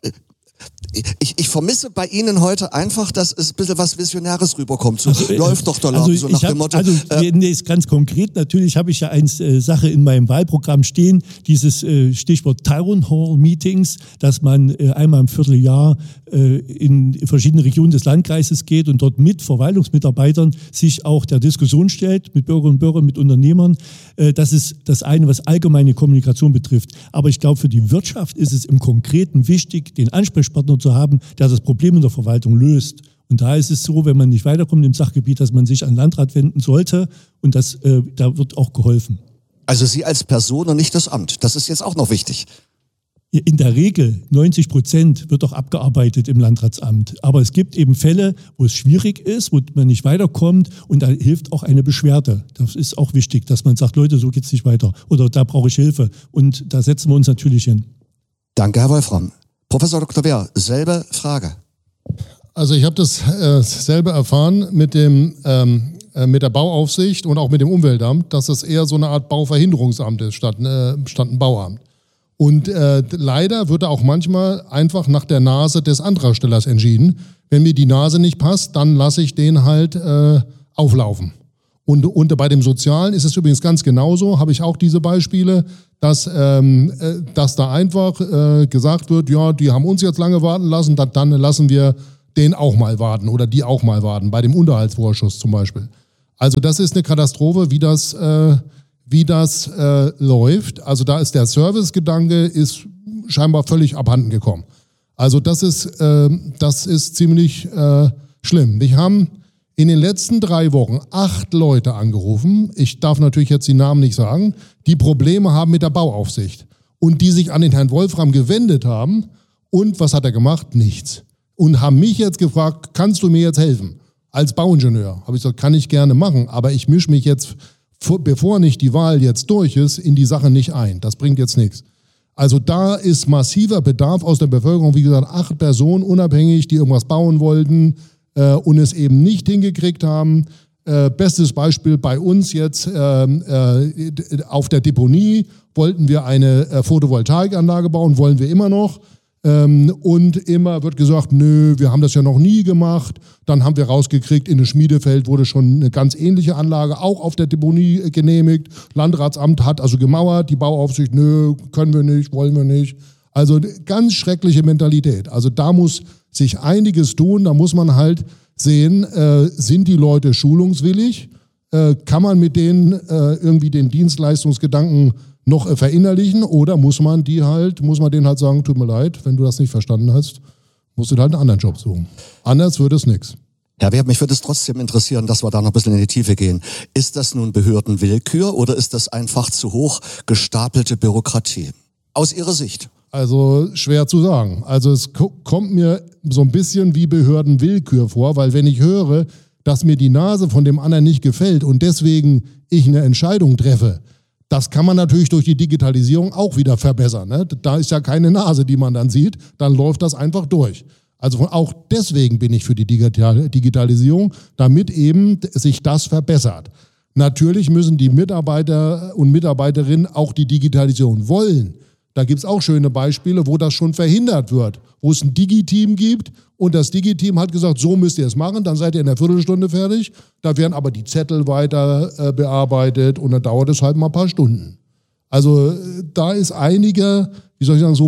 ich, ich vermisse bei Ihnen heute einfach, dass es ein bisschen was Visionäres rüberkommt. So also, läuft doch der Laden, also so nach hab, dem Motto. Also äh, nee, ist ganz konkret, natürlich habe ich ja eine äh, Sache in meinem Wahlprogramm stehen, dieses äh, Stichwort Town Hall Meetings, dass man äh, einmal im Vierteljahr äh, in verschiedene Regionen des Landkreises geht und dort mit Verwaltungsmitarbeitern sich auch der Diskussion stellt, mit Bürgerinnen und Bürgern, mit Unternehmern. Äh, das ist das eine, was allgemeine Kommunikation betrifft. Aber ich glaube, für die Wirtschaft ist es im Konkreten wichtig, den Ansprechpartner zu haben, der das Problem in der Verwaltung löst. Und da ist es so, wenn man nicht weiterkommt im Sachgebiet, dass man sich an den Landrat wenden sollte und das, äh, da wird auch geholfen. Also Sie als Person und nicht das Amt. Das ist jetzt auch noch wichtig. In der Regel, neunzig Prozent wird auch abgearbeitet im Landratsamt. Aber es gibt eben Fälle, wo es schwierig ist, wo man nicht weiterkommt und da hilft auch eine Beschwerde. Das ist auch wichtig, dass man sagt, Leute, so geht's nicht weiter oder da brauche ich Hilfe. Und da setzen wir uns natürlich hin. Danke, Herr Wolfram. Professor Doktor Wehr, selbe Frage. Also ich habe das äh, selber erfahren mit dem ähm, äh, mit der Bauaufsicht und auch mit dem Umweltamt, dass das eher so eine Art Bauverhinderungsamt ist statt, äh, statt ein Bauamt. Und äh, leider wird da auch manchmal einfach nach der Nase des Antragstellers entschieden. Wenn mir die Nase nicht passt, dann lasse ich den halt äh, auflaufen. Und, und bei dem Sozialen ist es übrigens ganz genauso, habe ich auch diese Beispiele, dass, ähm, äh, dass da einfach äh, gesagt wird, ja, die haben uns jetzt lange warten lassen, dann, dann lassen wir den auch mal warten oder die auch mal warten, bei dem Unterhaltsvorschuss zum Beispiel. Also das ist eine Katastrophe, wie das, äh, wie das äh, läuft. Also da ist der Servicegedanke ist scheinbar völlig abhanden gekommen. Also das ist, äh, das ist ziemlich äh, schlimm. Wir haben in den letzten drei Wochen acht Leute angerufen, ich darf natürlich jetzt die Namen nicht sagen, die Probleme haben mit der Bauaufsicht und die sich an den Herrn Wolfram gewendet haben und was hat er gemacht? Nichts. Und haben mich jetzt gefragt, kannst du mir jetzt helfen? Als Bauingenieur habe ich gesagt, kann ich gerne machen, aber ich mische mich jetzt, bevor nicht die Wahl jetzt durch ist, in die Sache nicht ein. Das bringt jetzt nichts. Also da ist massiver Bedarf aus der Bevölkerung, wie gesagt, acht Personen unabhängig, die irgendwas bauen wollten, und es eben nicht hingekriegt haben. Äh, bestes Beispiel bei uns jetzt äh, äh, auf der Deponie wollten wir eine äh, Photovoltaikanlage bauen, wollen wir immer noch. Ähm, und immer wird gesagt, nö, wir haben das ja noch nie gemacht. Dann haben wir rausgekriegt, in Schmiedefeld wurde schon eine ganz ähnliche Anlage auch auf der Deponie genehmigt. Landratsamt hat also gemauert, die Bauaufsicht, nö, können wir nicht, wollen wir nicht. Also ganz schreckliche Mentalität. Also da muss sich einiges tun, da muss man halt sehen, äh, sind die Leute schulungswillig, äh, kann man mit denen äh, irgendwie den Dienstleistungsgedanken noch äh, verinnerlichen oder muss man die halt, muss man denen halt sagen, tut mir leid, wenn du das nicht verstanden hast, musst du halt einen anderen Job suchen. Anders wird es nichts. Herr Wert, mich würde es trotzdem interessieren, dass wir da noch ein bisschen in die Tiefe gehen. Ist das nun Behördenwillkür oder ist das einfach zu hoch gestapelte Bürokratie? Aus Ihrer Sicht? Also schwer zu sagen. Also es kommt mir so ein bisschen wie Behördenwillkür vor, weil wenn ich höre, dass mir die Nase von dem anderen nicht gefällt und deswegen ich eine Entscheidung treffe, das kann man natürlich durch die Digitalisierung auch wieder verbessern. Ne? Da ist ja keine Nase, die man dann sieht, dann läuft das einfach durch. Also auch deswegen bin ich für die Digitalisierung, damit eben sich das verbessert. Natürlich müssen die Mitarbeiter und Mitarbeiterinnen auch die Digitalisierung wollen. Da gibt es auch schöne Beispiele, wo das schon verhindert wird, wo es ein Digi-Team gibt und das Digi-Team hat gesagt, so müsst ihr es machen, dann seid ihr in einer Viertelstunde fertig. Da werden aber die Zettel weiter äh, bearbeitet und dann dauert es halt mal ein paar Stunden. Also äh, da ist einiger, wie soll ich sagen, so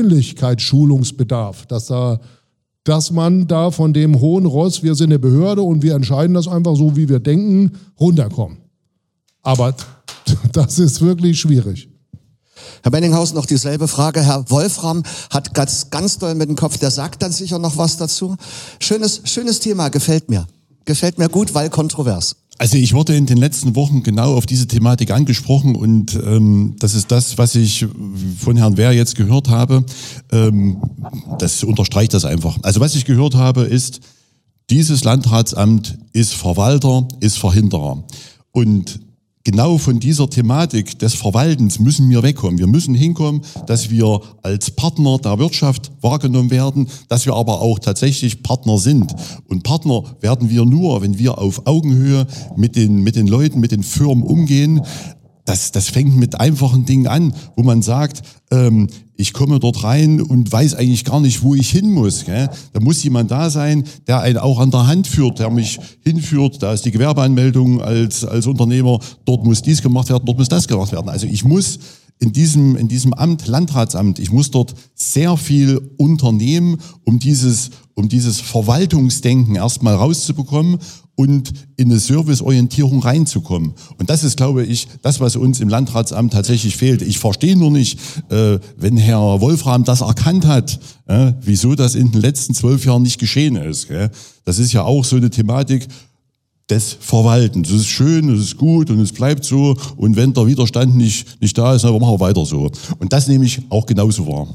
Persönlichkeitsschulungsbedarf, dass, da, dass man da von dem hohen Ross, wir sind eine Behörde und wir entscheiden das einfach so, wie wir denken, runterkommen. Aber das ist wirklich schwierig. Herr Benninghaus, noch dieselbe Frage. Herr Wolfram hat ganz, ganz doll mit dem Kopf, der sagt dann sicher noch was dazu. Schönes, schönes Thema, gefällt mir. Gefällt mir gut, weil kontrovers. Also ich wurde in den letzten Wochen genau auf diese Thematik angesprochen und ähm, das ist das, was ich von Herrn Wehr jetzt gehört habe. Ähm, das unterstreicht das einfach. Also was ich gehört habe ist, dieses Landratsamt ist Verwalter, ist Verhinderer. Und genau von dieser Thematik des Verwaltens müssen wir wegkommen. Wir müssen hinkommen, dass wir als Partner der Wirtschaft wahrgenommen werden, dass wir aber auch tatsächlich Partner sind. Und Partner werden wir nur, wenn wir auf Augenhöhe mit den, mit den Leuten, mit den Firmen umgehen. Das, das fängt mit einfachen Dingen an, wo man sagt, ähm, ich komme dort rein und weiß eigentlich gar nicht, wo ich hin muss. Gell? Da muss jemand da sein, der einen auch an der Hand führt, der mich hinführt. Da ist die Gewerbeanmeldung als, als Unternehmer. Dort muss dies gemacht werden, dort muss das gemacht werden. Also ich muss in diesem, in diesem Amt, Landratsamt, ich muss dort sehr viel unternehmen, um dieses, um dieses Verwaltungsdenken erstmal rauszubekommen und in eine Serviceorientierung reinzukommen. Und das ist, glaube ich, das, was uns im Landratsamt tatsächlich fehlt. Ich verstehe nur nicht, äh, wenn Herr Wolfram das erkannt hat, äh, wieso das in den letzten zwölf Jahren nicht geschehen ist. Gell? Das ist ja auch so eine Thematik des Verwaltens. Das ist schön, das ist gut und es bleibt so. Und wenn der Widerstand nicht, nicht da ist, dann machen wir weiter so. Und das nehme ich auch genauso wahr.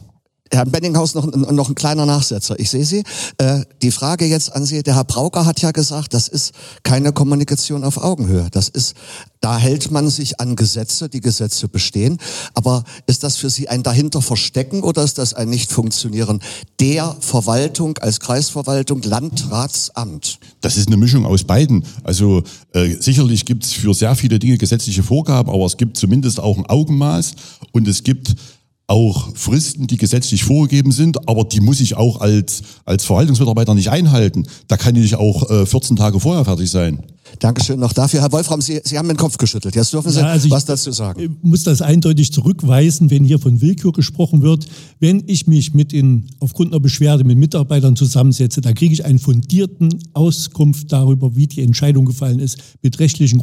Herr Benninghaus, noch, noch ein kleiner Nachsetzer. Ich sehe Sie. Äh, die Frage jetzt an Sie, der Herr Brauger hat ja gesagt, das ist keine Kommunikation auf Augenhöhe. Das ist, da hält man sich an Gesetze, die Gesetze bestehen. Aber ist das für Sie ein dahinter Verstecken oder ist das ein Nicht-Funktionieren der Verwaltung als Kreisverwaltung, Landratsamt? Das ist eine Mischung aus beiden. Also äh, sicherlich gibt es für sehr viele Dinge gesetzliche Vorgaben, aber es gibt zumindest auch ein Augenmaß und es gibt auch Fristen, die gesetzlich vorgegeben sind, aber die muss ich auch als, als Verwaltungsmitarbeiter nicht einhalten. Da kann ich auch äh, vierzehn Tage vorher fertig sein. Dankeschön noch dafür. Herr Wolfram, Sie, Sie haben den Kopf geschüttelt. Jetzt dürfen Sie ja, also was ich, dazu sagen. Ich muss das eindeutig zurückweisen, wenn hier von Willkür gesprochen wird. Wenn ich mich mit den, aufgrund einer Beschwerde mit Mitarbeitern zusammensetze, da kriege ich einen fundierten Auskunft darüber, wie die Entscheidung gefallen ist, mit rechtlichen